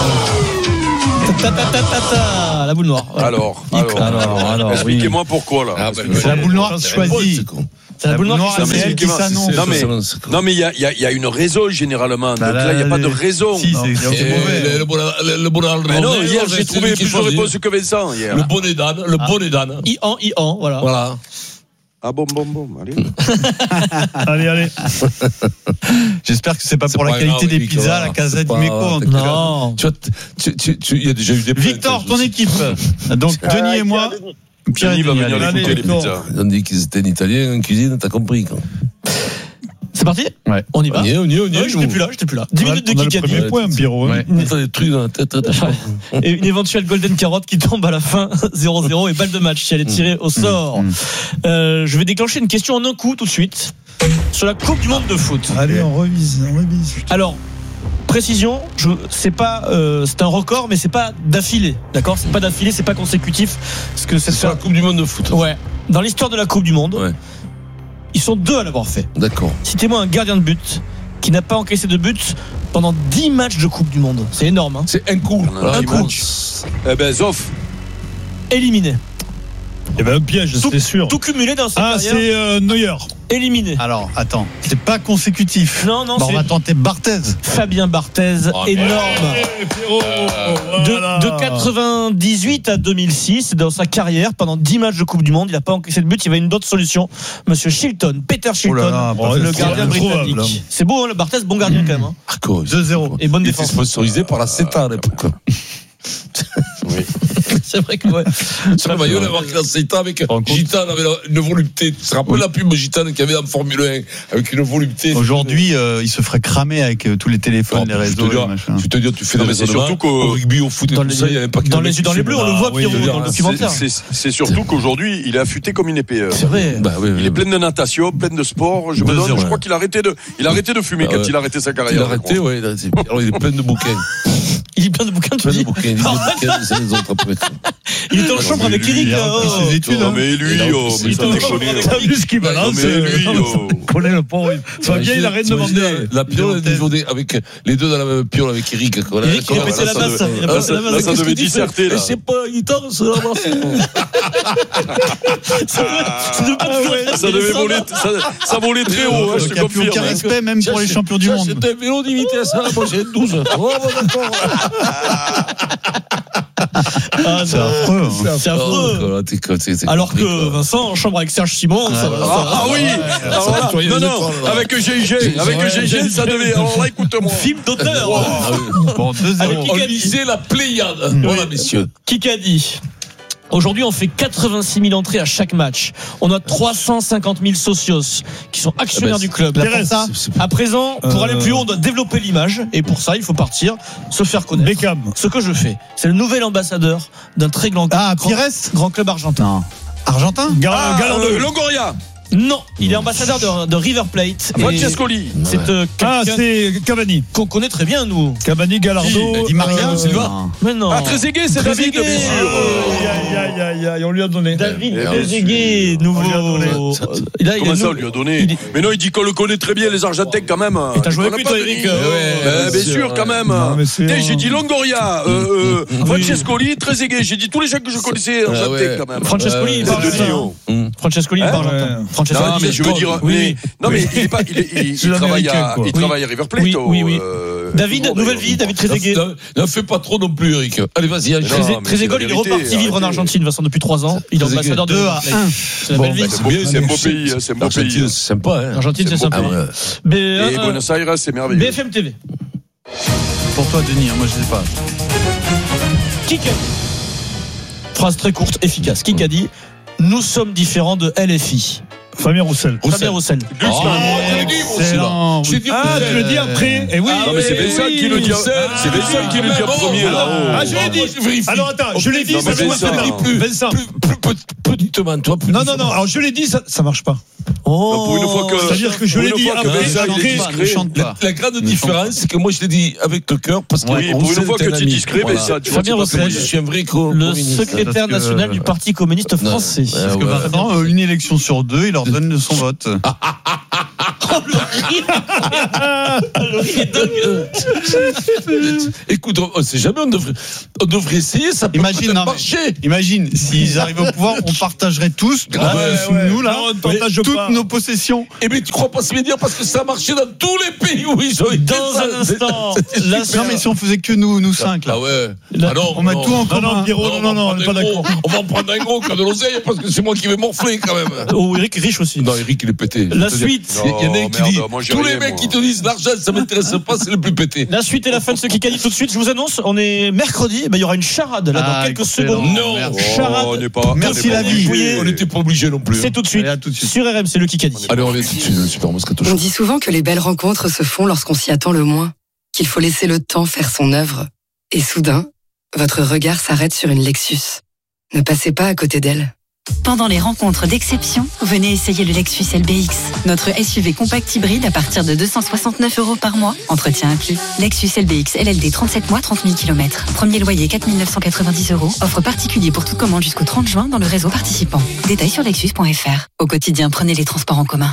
La boule noire. Alors, expliquez-moi pourquoi là. C'est la boule noire qui choisit. C'est la boule noire, c'est elle qui s'annonce. Non mais il y a une raison généralement. Donc là il n'y a pas de raison. Si, c'est mauvais. Le bonheur. Mais non, hier j'ai trouvé plus de réponses que Vincent hier. Le bonnet d'âne. Ian, voilà. Ah bon, allez. Allez. J'espère que c'est pas pour la qualité des pizzas, la Casa di Meco. Non. Il y a déjà eu des Victor, ton équipe. Donc Denis et moi. Denis va venir écouter les pizzas. Ils ont dit qu'ils étaient en italien en cuisine, t'as compris quoi. C'est parti ? Ouais. On y va. On y est. J'étais plus là. 10 minutes de Kikadi. Premier point, Pierrot. T'as des trucs dans la tête. Et une éventuelle golden carotte qui tombe à la fin 0-0 et balle de match si elle est tirée au sort. Je vais déclencher une question en un coup tout de suite sur la Coupe du Monde de foot. Allez, on revise. Alors, précision, c'est un record, mais c'est pas d'affilée, d'accord ? C'est pas d'affilée, c'est pas consécutif. Parce que c'est sur la Coupe du Monde de foot. Ouais. Dans l'histoire de la Coupe du Monde, ils sont 2 à l'avoir fait. D'accord. Citez-moi un gardien de but qui n'a pas encaissé de but pendant 10 matchs de Coupe du Monde. C'est énorme. C'est un coup. Zoff. Éliminé. Eh ben un piège, c'est sûr. Tout cumulé dans sa carrière. C'est Neuer. Éliminé. Alors, attends, c'est pas consécutif. Non, on va tenter Barthez. Fabien Barthez, énorme. De 98 à 2006, dans sa carrière, pendant 10 matchs de Coupe du Monde, il n'a pas encaissé de but. Il y avait une autre solution. Monsieur Shilton, Peter Shilton, le gardien britannique. C'est beau, hein, le Barthez, bon gardien quand même. 2-0. Et bonne Il défense. était sponsorisé par la CETA à l'époque. Oui. C'est vrai que sur le maillot, on a marqué la CETA avec Gitane avec une volupté. Tu te rappelles la pub Gitane qu'il y avait en Formule 1 avec une volupté. Aujourd'hui, il se ferait cramer avec tous les téléphones, les réseaux. Tu te dis, tu fais des raisonnements au rugby, au foot et tout ça, il n'y avait pas dans les bleus, on le voit Pierrot dans le documentaire. C'est surtout qu'aujourd'hui, il est affûté comme une épée. C'est vrai. Il est plein de natation, plein de sport. Je crois qu'il a arrêté de fumer quand il a arrêté sa carrière. Il a arrêté, oui. Alors il est plein de bouquins. Il est plein de bouquins, tu dis. C'est les autres après. Il est dans la chambre avec Eric. Ses études. Non mais lui, mais ça déconne. T'as vu ce qu'il balance? Mais lui, connaît le pauvre. Soit bien, il a rien demandé. La piole avec les deux dans la même piole avec Eric. Eric, il a pété la masse. Là, ça devait disserter. Là. C'est pas guitare, c'est la masse. Ça volait très haut, je te confirme. Il n'y a plus aucun respect, même pour les champions du monde. C'était un vélo de vitesse, moi j'ai 12. Oh, d'accord. C'est affreux. C'est affreux. Alors que Vincent, en chambre avec Serge Simon. Ah oui. Non. Avec GG, ça devait. Alors là, écoute-moi. Film d'auteur. Bon, 2-0. On lisait la Pléiade. Voilà, messieurs. Kikadi. Aujourd'hui, on fait 86 000 entrées à chaque match. On a 350 000 socios qui sont actionnaires du club. À présent, pour aller plus haut, on doit développer l'image. Et pour ça, il faut partir, se faire connaître. Beckham. Ce que je fais, c'est le nouvel ambassadeur d'un très grand club argentin. Argentin Longoria. Non, il est ambassadeur de River Plate. Francescoli. C'est Cavani. Qu'on connaît très bien, nous. Cavani, Gallardo, Di Maria, Silva. Mais non. Trezeguet, c'est David, bien sûr. On lui a donné. David Trezeguet, nouveau. Comment ça, on lui a donné? Mais non, il dit qu'on le connaît très bien, les Argentins, quand même. Et t'as joué avec lui, toi, Eric? Bien sûr, quand même. J'ai dit Longoria, Francescoli, Trezeguet. J'ai dit tous les gens que je connaissais Argentins, quand même. Francescoli, il parle de Lyon. Francescoli, il parle argentin. Non, mais je veux dire, oui. Non, mais il est pas, il travaille à River Plate. Oui. David, nouvelle vie, David Trezeguet. Ne fais pas trop non plus, Eric. Allez, vas-y. Trezeguet, il est reparti vivre en Argentine, Vincent, depuis 3 ans. Il est ambassadeur de 2-1. C'est la belle vie. C'est un beau pays. C'est un beau pays. C'est sympa, hein. L'Argentine, c'est sympa. Et Buenos Aires, c'est merveilleux. BFM TV. Pour toi, Denis, moi je sais pas. Qui a dit ? Phrase très courte, efficace. Qui a dit ? Nous sommes différents de LFI. Fabien Roussel. Fabien Roussel. Tu le dis après. Et oui. Non, mais c'est Vincent qui le dit. C'est Vincent qui le dit en premier, là. Je l'ai dit. Alors attends, je l'ai dit, ça ne marche plus. Vincent. Plus petitement, toi. Non. Alors je l'ai dit, ça marche pas. Pour une fois que. C'est-à-dire que je l'ai dit après. La grande différence, c'est que moi je l'ai dit avec le cœur, parce que oui, pour une fois que tu es discret, mais ça, tu vois, Fabien Roussel, je suis un vrai le secrétaire national du Parti communiste français. Parce que maintenant, une élection sur 2, il leur donne son vote. Écoute, on sait jamais, on devrait essayer, ça peut marcher. Imagine, s'ils arrivent au pouvoir, on partagerait tous, nous là, toutes nos possessions. Et mais tu crois pas si bien dire, parce que ça a marché dans tous les pays où ils ont été. Dans un instant. Non, mais si on faisait que nous 5 là. Ah ouais. On met tout en commun. Non, Pierrot, non, on n'est pas d'accord. On va en prendre un gros qui a de l'oseille, parce que c'est moi qui vais morfler quand même. Oh, Eric riche aussi. Non, Eric, il est pété. La suite. Il y en a un qui dit, tous les mecs qui te disent l'argent, ça m'intéresse pas, c'est le plus pété. La suite et la fin de ce qui qualifie tout de suite. Je vous annonce, on est mercredi, il y aura une charade là dans quelques secondes. Non, charade. Merci la vie. On n'était pas obligé non plus. C'est tout de suite. Sur RMC, le Kikadi. Allez, on revient tout de suite, le Super Moscato Show. On dit souvent que les belles rencontres se font lorsqu'on s'y attend le moins, qu'il faut laisser le temps faire son œuvre. Et soudain, votre regard s'arrête sur une Lexus. Ne passez pas à côté d'elle. Pendant les rencontres d'exception, venez essayer le Lexus LBX, notre SUV compact hybride à partir de 269 € par mois, entretien inclus. Lexus LBX LLD 37 mois, 30 000 km. Premier loyer 4 990 €. Offre particulier pour toute commande jusqu'au 30 juin dans le réseau participant. Détails sur lexus.fr. Au quotidien, prenez les transports en commun.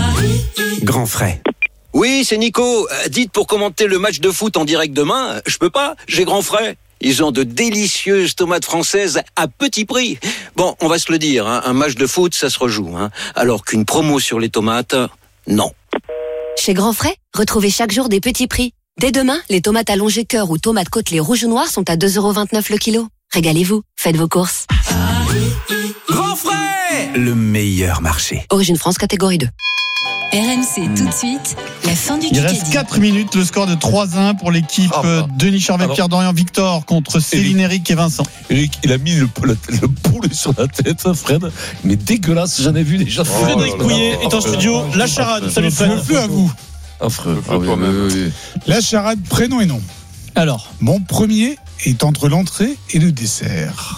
Grand frais. Oui, c'est Nico. Dites, pour commenter le match de foot en direct demain, je peux pas, j'ai grand frais. Ils ont de délicieuses tomates françaises à petit prix. Bon, on va se le dire, hein, un match de foot, ça se rejoue. Hein, alors qu'une promo sur les tomates, non. Chez Grand Frais, retrouvez chaque jour des petits prix. Dès demain, les tomates allongées cœur ou tomates côtelées rouges ou noires sont à 2,29 € le kilo. Régalez-vous, faites vos courses. Grand frais, le meilleur marché. Origine France, catégorie 2. RMC, tout de suite, la fin du Kikadi. Il reste 4 minutes, le score de 3-1 pour l'équipe Denis Charvet, Pierre Dorian, Victor contre Céline, Eric et Vincent. Eric, il a mis le poulet sur la tête, Fred, mais dégueulasse, j'en ai vu déjà. Frédéric Pouillet est en studio. La charade, salut Fred. Je à vous. Affreux. La charade, prénom et nom. Alors, mon premier est entre l'entrée et le dessert.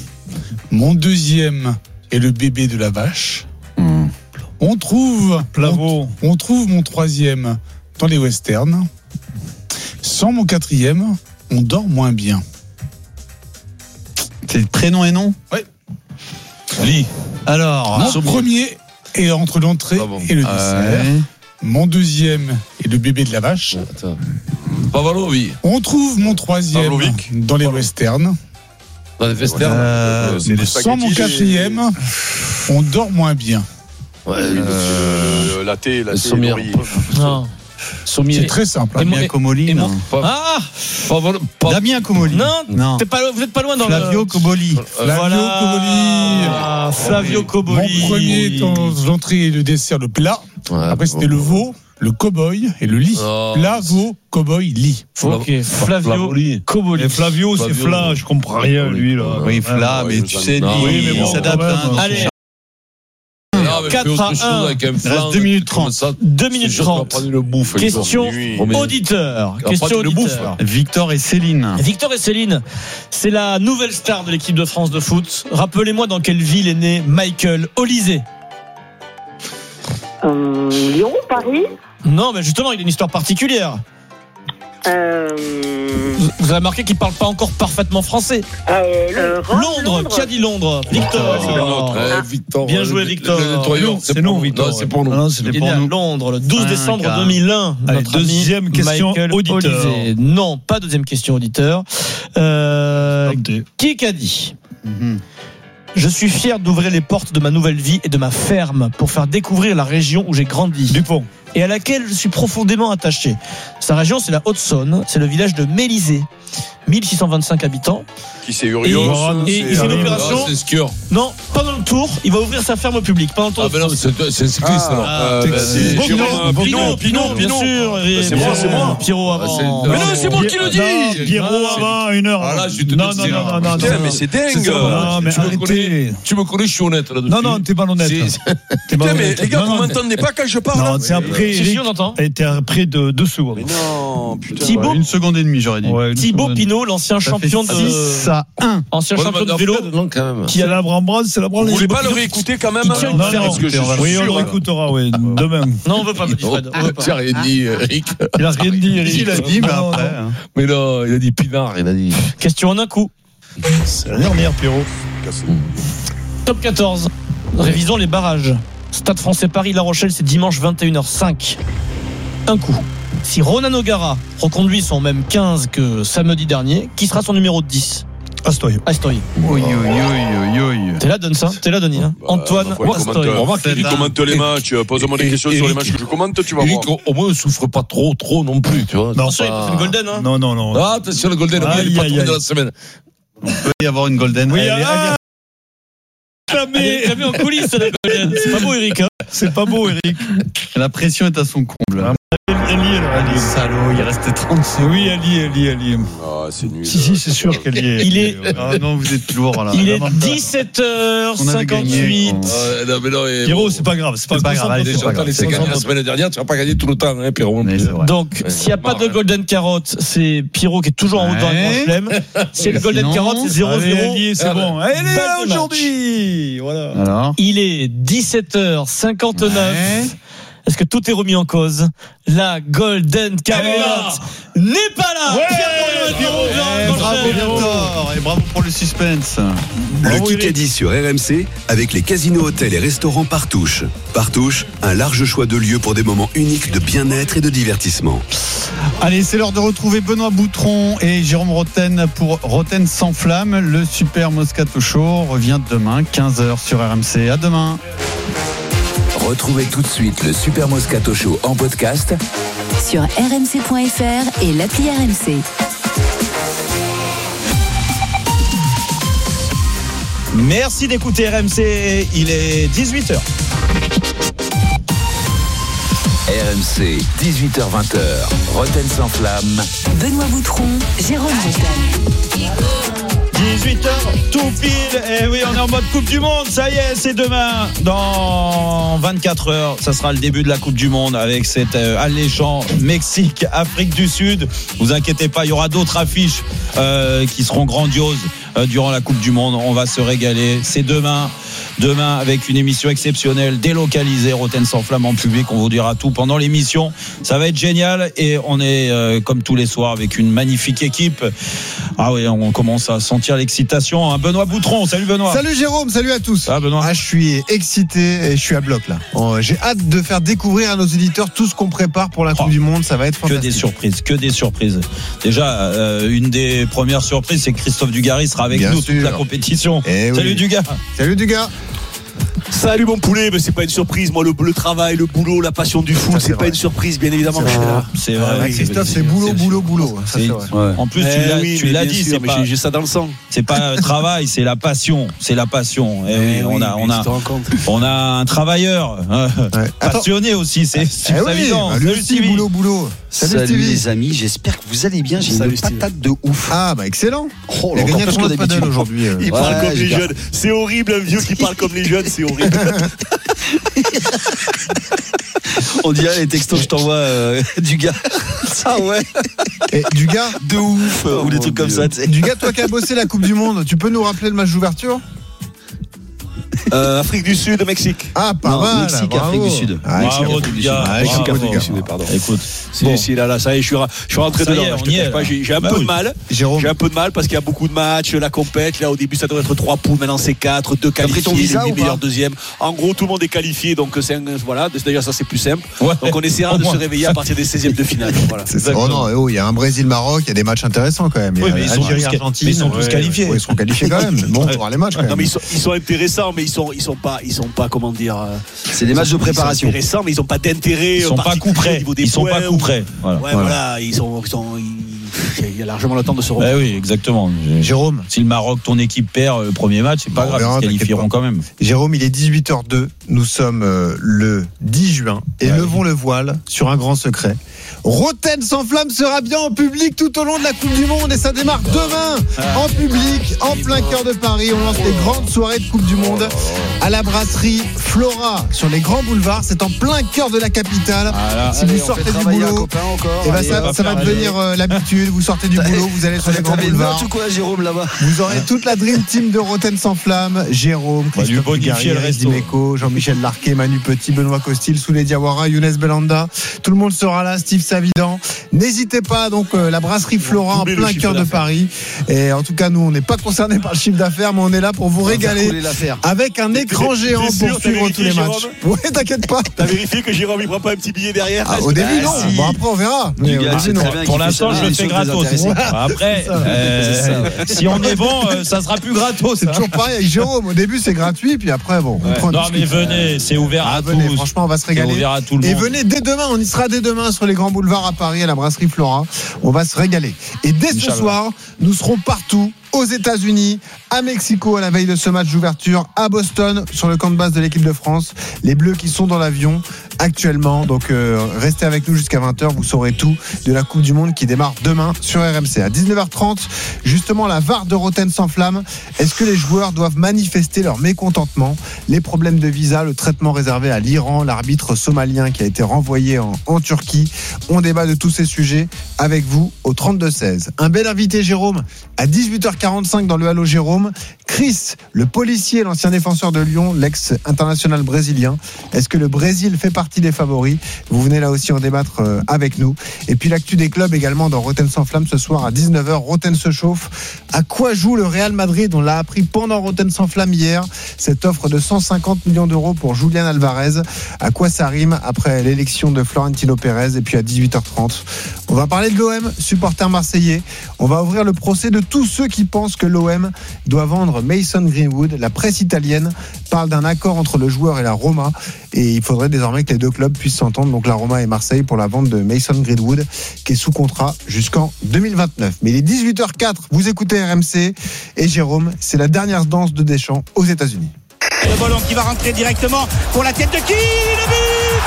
Mon deuxième est le bébé de la vache. On trouve mon troisième dans les westerns. Sans mon quatrième, on dort moins bien. C'est prénom et nom ? Oui. Lis. Alors, mon premier est entre l'entrée et le dessert. Mon deuxième est le bébé de la vache. Pavlovic. On trouve mon troisième dans les westerns. Dans les westerns. Sans mon quatrième, on dort moins bien. La thé, non. C'est très simple. Damien Comoli. Damien Comoli. Non. Vous n'êtes pas loin dans Flavio Coboli. Flavio Coboli. Mon premier dans l'entrée et le dessert, le plat. Après, c'était le veau, le cow-boy et le lit. Plat, veau, cow-boy, lit. Ok, Flavio Coboli. Flavio, c'est Fla, je comprends rien, lui, là. Oui, Fla, mais tu sais, il s'adapte. Allez. 4-1. Il reste 2 minutes 30. 2 minutes 30. Question auditeur. Victor et Céline. Victor et Céline, c'est la nouvelle star de l'équipe de France de foot. Rappelez-moi dans quelle ville est né Michael Olysée. Lyon, Paris. Non, mais justement, il a une histoire particulière. Vous avez remarqué qu'il ne parle pas encore parfaitement français. Londres. Qui a dit Londres? Victor. Victor. Bien joué, Victor. C'est nous, Victor. Non, c'est pour nous. Il est né à Londres le 12 décembre 2001. Allez, deuxième question auditeur. Non, pas deuxième question auditeur. Qui a dit Je suis fier d'ouvrir les portes de ma nouvelle vie et de ma ferme pour faire découvrir la région où j'ai grandi. Dupont. Et à laquelle je suis profondément attaché. Sa région, c'est la Haute-Saône, c'est le village de Mélisée. 1625 habitants. Qui c'est Urios Et c'est une opération. C'est skieur. Non, pendant le tour, il va ouvrir sa ferme au public. Pendant le tour. Ah, ben non, c'est cycliste alors. Pinot, bien sûr. C'est moi. Pierrot avant. Mais non, c'est moi qui le dis. Pierrot avant, 1 heure. Ah là, je te Non. Putain, mais c'est dingue. Non, mais arrêtez. Tu me connais, je suis honnête là-dessus. Non, t'es pas honnête. Putain, mais les gars, vous m'entendez pas quand je parle? Non, c'est après. Si, on entend. T'es après de 2 secondes. Mais non, putain. Thibaut. 1 seconde et demie, j'aurais dit. Thibaut Pinot, l'ancien champion de 6-1. ancien champion de vélo. Qui a la brambrance, c'est la branle. Vous voulez pas le réécouter quand même? tient une Non, ferme. Parce que je suis oui, on sûr. le réécoutera, demain. Non, on veut pas, me dire Fred. On veut pas. Tu n'as rien dit, Eric. Il a rien dit, Eric. Il a dit, mais après. Mais non, il a dit Pinard, il a dit. Question en un coup. C'est la dernière, Pierrot. Top 14. Révisons les barrages. Stade Français Paris La Rochelle, c'est dimanche 21h05. Un coup. Si Ronan O'Gara reconduit son même 15 que samedi dernier, qui sera son numéro 10? Astoy. Oui. T'es là, donne ça. T'es là, Denis. Antoine Astoy. Eric commente les matchs. Pose-moi des questions sur les matchs que je commente, tu vas voir. Eric, au moins, ne souffre pas trop non plus, tu vois. Non, Ça, il a fait une golden, hein. Non. Ah, attention, le Golden, il est pas tombé de la semaine. Il peut y avoir une golden. Oui, jamais en coulisses, la golden. C'est pas beau, Eric. Hein. C'est pas beau, Eric. La pression est à son comble. Ali. Salaud, il restait 30 secondes. Oui, Ali. Ah, c'est nul. Si, c'est sûr qu'elle y est. Il est. Ah non, vous êtes lourd là. Il est 17h58. Non, mais non, Pierrot, c'est pas grave. C'est pas grave. C'est gagné la semaine dernière, tu vas pas gagner tout le temps, hein, Pierrot. Donc, s'il n'y a pas de Golden Carotte, c'est Pierrot qui est toujours en haut dans le Grand Chelem. C'est le Golden Carotte, c'est 0-0. C'est bon. Elle est là aujourd'hui. Voilà. Alors. Il est 17h59. Est-ce que tout est remis en cause? La Golden Carotte n'est pas là. Bravo Victor et bravo pour le suspense. Le Kikadi sur RMC avec les casinos, hôtels et restaurants Partouche. Partouche, un large choix de lieux pour des moments uniques de bien-être et de divertissement. Allez, c'est l'heure de retrouver Benoît Boutron et Jérôme Roten pour Roten sans flamme. Le Super Moscato Show revient demain 15h sur RMC. À demain. Retrouvez tout de suite le Super Moscato Show en podcast sur rmc.fr et l'appli RMC. Merci d'écouter RMC, il est 18h. RMC, 18h-20h, Roten sans flamme. Benoît Boutron, Jérôme Roten. 18h, tout pile. Et oui, on est en mode Coupe du Monde. Ça y est, c'est demain. Dans 24 heures, ça sera le début de la Coupe du Monde avec cet alléchant Mexique, Afrique du Sud. Vous inquiétez pas, il y aura d'autres affiches qui seront grandioses durant la Coupe du Monde. On va se régaler. C'est demain. Demain, avec une émission exceptionnelle, délocalisée, Roten sans flamme en public. On vous dira tout pendant l'émission. Ça va être génial. Et on est, comme tous les soirs, avec une magnifique équipe. Ah oui, on commence à sentir l'excitation. Benoît Boutron, salut Benoît. Salut Jérôme, salut à tous. Ah Benoît. Je suis excité et je suis à bloc là. J'ai hâte de faire découvrir à nos auditeurs tout ce qu'on prépare pour la Coupe du Monde. Ça va être fantastique. Que des surprises. Déjà, une des premières surprises, c'est que Christophe Dugarry sera avec nous toute la compétition. Salut Dugas. Salut Dugas. Salut mon poulet, mais c'est pas une surprise. Moi, le travail, le boulot, la passion du foot, c'est pas une surprise, bien évidemment. C'est vrai. Christophe, c'est boulot. Ça, c'est vrai. En plus, tu l'as dit, c'est pas. J'ai ça dans le sang. C'est pas le travail, c'est la passion. Et on a un travailleur passionné aussi. C'est évident. Lui aussi, boulot. Salut les amis, j'espère que vous allez bien. J'ai une patate de ouf. Ah bah excellent. Il a gagné un tournoi de padel aujourd'hui. Il parle comme les jeunes. C'est horrible, un vieux qui parle comme les jeunes, c'est horrible. On dirait les textos que je t'envoie du gars. Ah ouais. Et du gars de ouf ou des trucs comme ça. Du gars, toi qui as bossé la Coupe du Monde, tu peux nous rappeler le match d'ouverture? Afrique du Sud, Mexique. Ah, pas mal. Mexique, bravo. Afrique du Sud. Bravo, pardon. Écoute, si, là, ça y est, je suis rentré dedans. J'ai un peu de mal. Jérôme. J'ai un peu de mal parce qu'il y a beaucoup de matchs, la compète. Là, au début, ça doit être 3 poules, maintenant c'est 4, 2 qualifiés, ton visa les meilleurs deuxièmes. En gros, tout le monde est qualifié, donc voilà. D'ailleurs, ça c'est plus simple. Donc on essaiera de se réveiller à partir des 16e de finale. Voilà. Oh non, il y a un Brésil-Maroc, il y a des matchs intéressants quand même. Oui, mais ils sont tous qualifiés. Ils seront qualifiés quand même. Bon, on va voir les matchs quand même. Non, mais ils sont intéressants, mais ils sont pas, comment dire. C'est des matchs de préparation. Ils sont intéressants, mais ils n'ont pas d'intérêt. Ils sont pas coup près. Ils sont pas coup près. Voilà, il y a largement le temps de se reprendre. Oui, exactement. Jérôme, si le Maroc, ton équipe perd le premier match, c'est pas grave, ils se qualifieront quand même. Jérôme, il est 18h02. Nous sommes le 10 juin et levons le voile sur un grand secret. Roten sans flamme sera bien en public tout au long de la Coupe du Monde et ça démarre demain en public, en plein cœur de Paris. On lance les grandes soirées de Coupe du Monde à la brasserie Flora sur les grands boulevards. C'est en plein cœur de la capitale. Si vous sortez du boulot, ça va devenir l'habitude. Vous sortez du boulot, vous allez sur les grands boulevards. Jérôme, là-bas. Vous aurez toute la dream team de Roten sans flamme. Jérôme, Christophe Dugarry, Dimeco, Jean-Michel Larquet, Manu Petit, Benoît Costil, Souley Diawara, Younes Belanda. Tout le monde sera là. Steve Savidan. N'hésitez pas, donc la brasserie Flora en plein cœur de Paris. Et en tout cas, nous, on n'est pas concernés par le chiffre d'affaires, mais on est là pour vous régaler avec un écran géant pour suivre tous les matchs. Oui, t'inquiète pas. T'as vérifié que Jérôme il prend pas un petit billet derrière? Au début, non. Bon, après, on verra. Pour l'instant, je le fais gratos. Après, si on est bon, ça sera plus gratos. C'est toujours pareil avec Jérôme. Au début, c'est gratuit, puis après, bon. Non, mais venez, c'est ouvert à tous. Franchement, on va se régaler. Et venez dès demain. On y sera dès demain sur les grands boulevards à Paris, à la brasserie Flora. On va se régaler. Et dès ce soir, nous serons partout. Aux États-Unis, à Mexico à la veille de ce match d'ouverture, à Boston sur le camp de base de l'équipe de France. Les Bleus qui sont dans l'avion actuellement. Donc restez avec nous jusqu'à 20h. Vous saurez tout de la Coupe du Monde qui démarre demain sur RMC. À 19h30, justement la VAR de Roten sans flamme. Est-ce que les joueurs doivent manifester leur mécontentement? Les problèmes de visa, le traitement réservé à l'Iran, l'arbitre somalien qui a été renvoyé en Turquie. On débat de tous ces sujets avec vous au 32-16. Un bel invité, Jérôme, à 18h45 dans le Halo Jérôme. Chris, le policier, l'ancien défenseur de Lyon, l'ex-international brésilien. Est-ce que le Brésil fait partie des favoris? Vous venez là aussi en débattre avec nous. Et puis l'actu des clubs également dans Roten sans flamme ce soir à 19h. Roten se chauffe. À quoi joue le Real Madrid? On l'a appris pendant Roten sans flamme hier. Cette offre de 150 millions d'euros pour Julián Alvarez. À quoi ça rime après l'élection de Florentino Pérez? Et puis à 18h30, on va parler de l'OM, supporter marseillais. On va ouvrir le procès de tous ceux qui pensent que l'OM doit vendre Mason Greenwood. La presse italienne parle d'un accord entre le joueur et la Roma et il faudrait désormais que les deux clubs puissent s'entendre, donc la Roma et Marseille, pour la vente de Mason Greenwood qui est sous contrat jusqu'en 2029. Mais il est 18h04, vous écoutez RMC et Jérôme, c'est la dernière danse de Deschamps aux États-Unis. Le ballon qui va rentrer directement pour la tête de qui? Le but!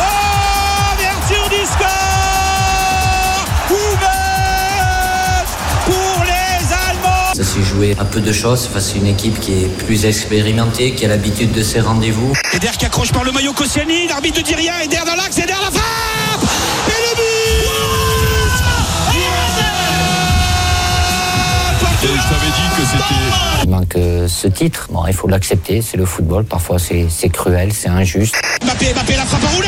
Oh, ouverture du score! Ça s'est joué à peu de choses face à une équipe qui est plus expérimentée, qui a l'habitude de ces rendez-vous. Eder qui accroche par le maillot Koscielny, l'arbitre ne dit rien, Eder dans l'axe, Eder la frappe! Et le but! Je t'avais dit que c'était... Il manque ce titre, bon, il faut l'accepter, c'est le football, parfois c'est cruel, c'est injuste. Mbappé, la frappe à rouler!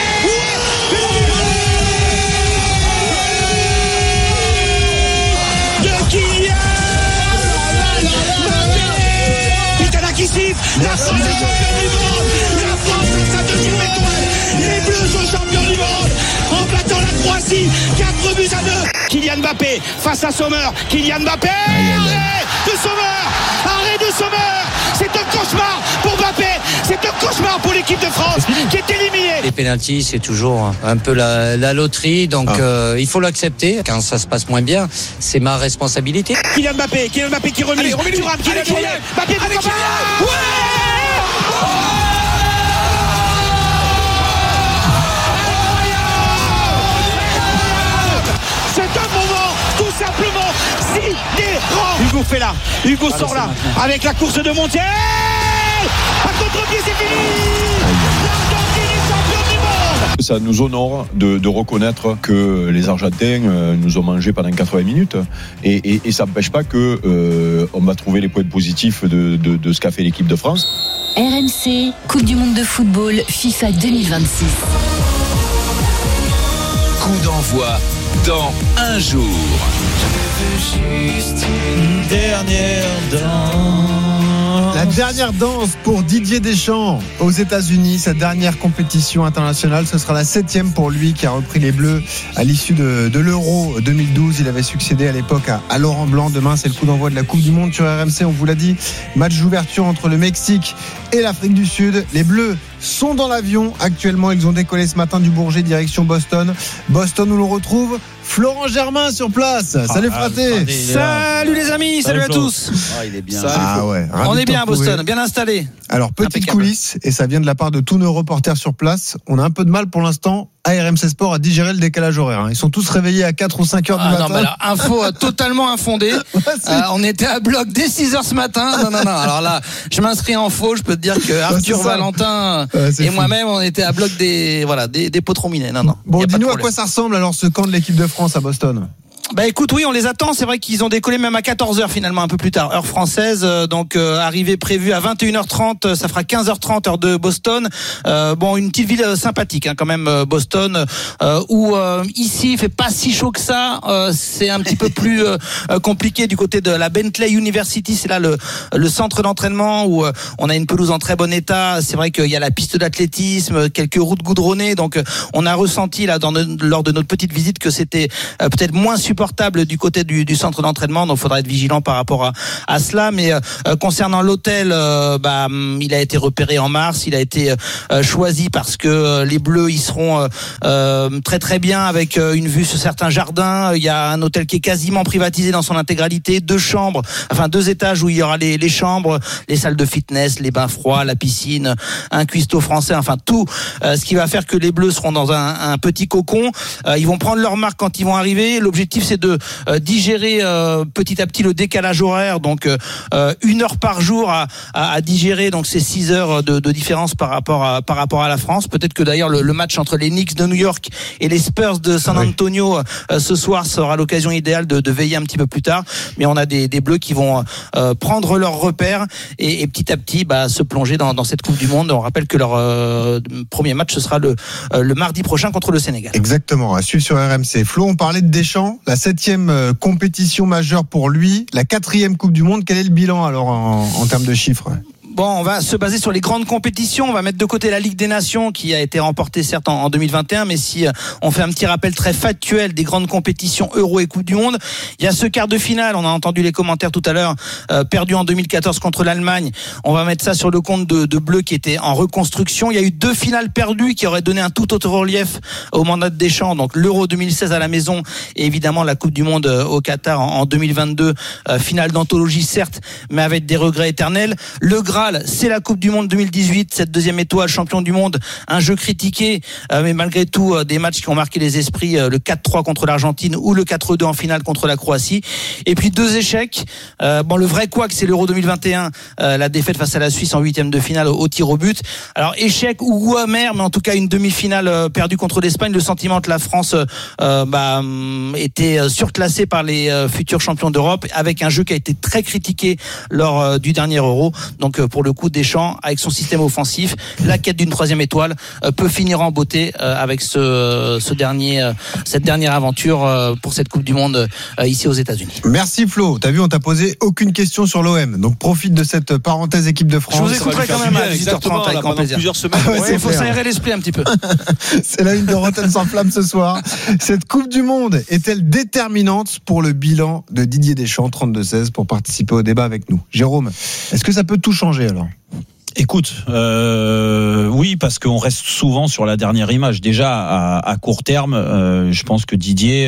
Qui siffle, la France est championne du monde, la France est sa deuxième étoile, les Bleus sont champions du monde, en battant la Croatie, 4 buts à 2. Kylian Mbappé face à Sommer, Kylian Mbappé, arrêt de Sommer, c'est un cauchemar pour Mbappé, c'est un cauchemar pour l'équipe de France qui est éliminée. Les pénaltys, c'est toujours un peu la loterie, donc il faut l'accepter. Quand ça se passe moins bien, c'est ma responsabilité. Kylian Mbappé qui remet, Thuram qui l'a tourné, Mbappé avec Kylian. C'est un moment tout simplement sidérant. Hugo sort là avec la course de Montiel. À contre-pied, c'est fini. L'Argentine est championne du monde. Ça nous honore de reconnaître que les Argentins nous ont mangé pendant 80 minutes et ça n'empêche pas que on va trouver les points positifs de ce qu'a fait l'équipe de France. RMC, Coupe du Monde de football FIFA 2026. Coup d'envoi dans un jour. Je veux juste une dernière danse. La dernière danse pour Didier Deschamps aux États-Unis, sa dernière compétition internationale. Ce sera la 7e pour lui qui a repris les Bleus à l'issue de l'Euro 2012. Il avait succédé à l'époque à Laurent Blanc. Demain, c'est le coup d'envoi de la Coupe du Monde sur RMC. On vous l'a dit, match d'ouverture entre le Mexique et l'Afrique du Sud. Les Bleus sont dans l'avion actuellement. Ils ont décollé ce matin du Bourget direction Boston. Boston où l'on retrouve Florent Germain sur place. Salut fraté. Salut les amis, salut à tous. Il est bien. Ouais. On est bien à Boston, bien installé. Alors petite coulisse, et ça vient de la part de tous nos reporters sur place. On a un peu de mal pour l'instant à RMC Sport à digérer le décalage horaire. Ils sont tous réveillés à 4 ou 5 heures du matin. Non, mais alors, info totalement infondée. On était à bloc dès 6 heures ce matin. Non. Alors là, je m'inscris en faux. Je peux te dire que Arthur Valentin et moi-même, on était à bloc des potrons minés. Non. Bon, dis-nous à quoi ça ressemble alors ce camp de l'équipe de France à Boston. Bah écoute, oui, on les attend. C'est vrai qu'ils ont décollé même à 14h finalement, un peu plus tard, heure française. Donc arrivée prévue à 21h30, ça fera 15h30 heure de Boston. Bon, une petite ville sympathique quand même, Boston, où ici il fait pas si chaud que ça. C'est un petit peu plus compliqué du côté de la Bentley University. C'est là le centre d'entraînement où on a une pelouse en très bon état. C'est vrai qu'il y a la piste d'athlétisme, quelques routes goudronnées. Donc on a ressenti là lors de notre petite visite que c'était peut-être moins supportable du côté du centre d'entraînement, donc il faudra être vigilant par rapport à cela. Mais concernant l'hôtel, il a été repéré en mars, il a été choisi parce que les Bleus y seront très très bien avec une vue sur certains jardins. Il y a un hôtel qui est quasiment privatisé dans son intégralité, 2 étages où il y aura les chambres, les salles de fitness, les bains froids, la piscine, un cuistot français, enfin tout ce qui va faire que les Bleus seront dans un petit cocon. Ils vont prendre leur marque quand ils vont arriver. L'objectif c'est de digérer petit à petit le décalage horaire, donc 1 heure par jour à digérer, donc c'est 6 heures de différence par rapport à la France. Peut-être que d'ailleurs le match entre les Knicks de New York et les Spurs de San Antonio ce soir sera l'occasion idéale de veiller un petit peu plus tard, mais on a des Bleus qui vont prendre leurs repères et petit à petit se plonger dans cette Coupe du Monde. On rappelle que leur premier match ce sera le mardi prochain contre le Sénégal. Exactement, à suivre sur RMC. Flo, on parlait de Deschamps, la 7e compétition majeure pour lui, la 4e Coupe du Monde. Quel est le bilan alors en termes de chiffres ? Bon, on va se baser sur les grandes compétitions. On va mettre de côté la Ligue des Nations qui a été remportée certes en 2021, mais si on fait un petit rappel très factuel des grandes compétitions Euro et Coupe du Monde, il y a ce quart de finale, on a entendu les commentaires tout à l'heure, perdu en 2014 contre l'Allemagne. On va mettre ça sur le compte de Bleu qui était en reconstruction. Il y a eu 2 finales perdues qui auraient donné un tout autre relief au mandat de Deschamps. Donc l'Euro 2016 à la maison et évidemment la Coupe du Monde au Qatar en 2022, finale d'anthologie certes, mais avec des regrets éternels. Le Graal, c'est la Coupe du Monde 2018, cette 2e étoile, champion du monde, un jeu critiqué, mais malgré tout des matchs qui ont marqué les esprits, le 4-3 contre l'Argentine ou le 4-2 en finale contre la Croatie. Et puis 2 échecs. Le vrai couac, c'est l'Euro 2021, la défaite face à la Suisse en 8e de finale au tir au but. Alors échec ou goût amer, mais en tout cas une demi-finale perdue contre l'Espagne. Le sentiment que la France était surclassée par les futurs champions d'Europe, avec un jeu qui a été très critiqué lors du dernier Euro. Donc pour le coup, Deschamps, avec son système offensif, la quête d'une 3e étoile peut finir en beauté avec cette dernière aventure pour cette Coupe du Monde ici aux États-Unis. Merci Flo. T'as vu, on t'a posé aucune question sur l'OM. Donc profite de cette parenthèse équipe de France. Je vous écouterai quand même à 18h30 avec grand plaisir. Plusieurs semaines. Il faut s'aérer l'esprit un petit peu. C'est la une de Rotten sans flamme ce soir. Cette Coupe du Monde est-elle déterminante pour le bilan de Didier Deschamps, 32-16, pour participer au débat avec nous? Jérôme, est-ce que ça peut tout changer alors? Écoute, oui, parce qu'on reste souvent sur la dernière image. Déjà, à court terme, je pense que Didier,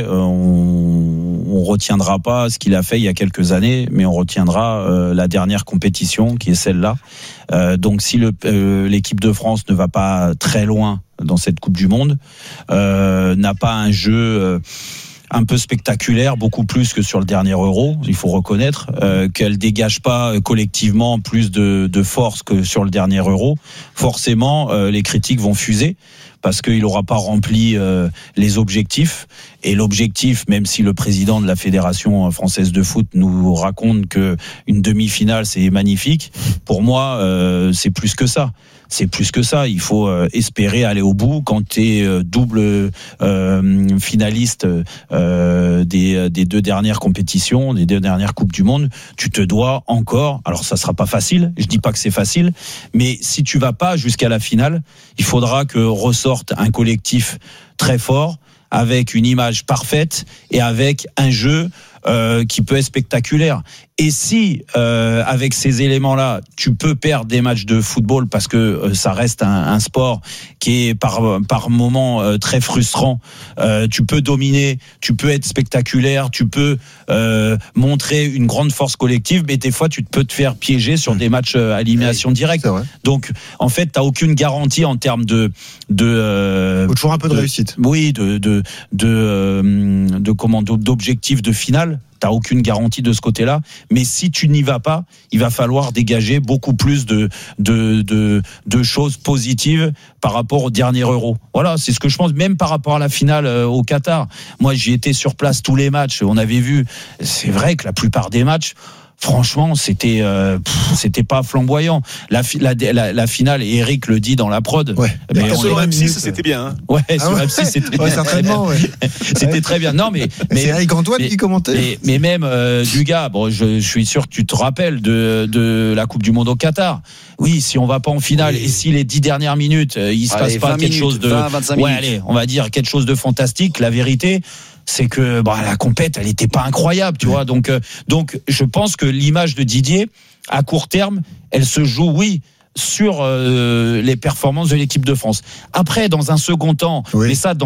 on retiendra pas ce qu'il a fait il y a quelques années, mais on retiendra la dernière compétition qui est celle-là. Donc, si l'équipe de France ne va pas très loin dans cette Coupe du Monde, n'a pas un jeu un peu spectaculaire, beaucoup plus que sur le dernier Euro, il faut reconnaître, qu'elle dégage pas collectivement plus de force que sur le dernier Euro, forcément les critiques vont fuser, parce qu'il n'aura pas rempli les objectifs. Et l'objectif, même si le président de la Fédération française de foot nous raconte que une demi-finale c'est magnifique, pour moi c'est plus que ça. C'est plus que ça. Il faut espérer aller au bout. Quand tu es double finaliste des deux dernières compétitions, des deux dernières Coupes du Monde, tu te dois encore. Alors ça sera pas facile. Je dis pas que c'est facile, mais si tu vas pas jusqu'à la finale, il faudra que ressorte un collectif très fort, avec une image parfaite et avec un jeu qui peut être spectaculaire. Et si avec ces éléments-là, tu peux perdre des matchs de football parce que ça reste un sport qui est par moments très frustrant, tu peux dominer, tu peux être spectaculaire, tu peux montrer une grande force collective, mais des fois tu peux te faire piéger sur des matchs à élimination directe. Donc en fait, t'as aucune garantie en termes de faut toujours un peu de réussite. Oui, d'objectifs de finale. T'as aucune garantie de ce côté-là, mais si tu n'y vas pas, il va falloir dégager beaucoup plus de choses positives par rapport au dernier Euro. Voilà, c'est ce que je pense, même par rapport à la finale au Qatar. Moi, j'y étais sur place tous les matchs, on avait vu, c'est vrai que la plupart des matchs, franchement, c'était pas flamboyant. La finale, et Eric le dit dans la prod. Ouais. Mais sur M6, c'était bien. Hein. Ouais, sur M6, c'était bien. Certainement, ouais. C'était très bien. Non, mais c'est Eric Antoine qui commentait. Mais même Dugas, bon, je suis sûr que tu te rappelles de la Coupe du Monde au Qatar. Oui, si on va pas en finale et si les 10 dernières minutes, il se passe pas quelque chose de 25 minutes. Ouais, allez, on va dire quelque chose de fantastique, la vérité, c'est que la compète, elle était pas incroyable, tu vois. Donc je pense que l'image de Didier à court terme, elle se joue sur les performances de l'équipe de France. Après, dans un second temps, mais ça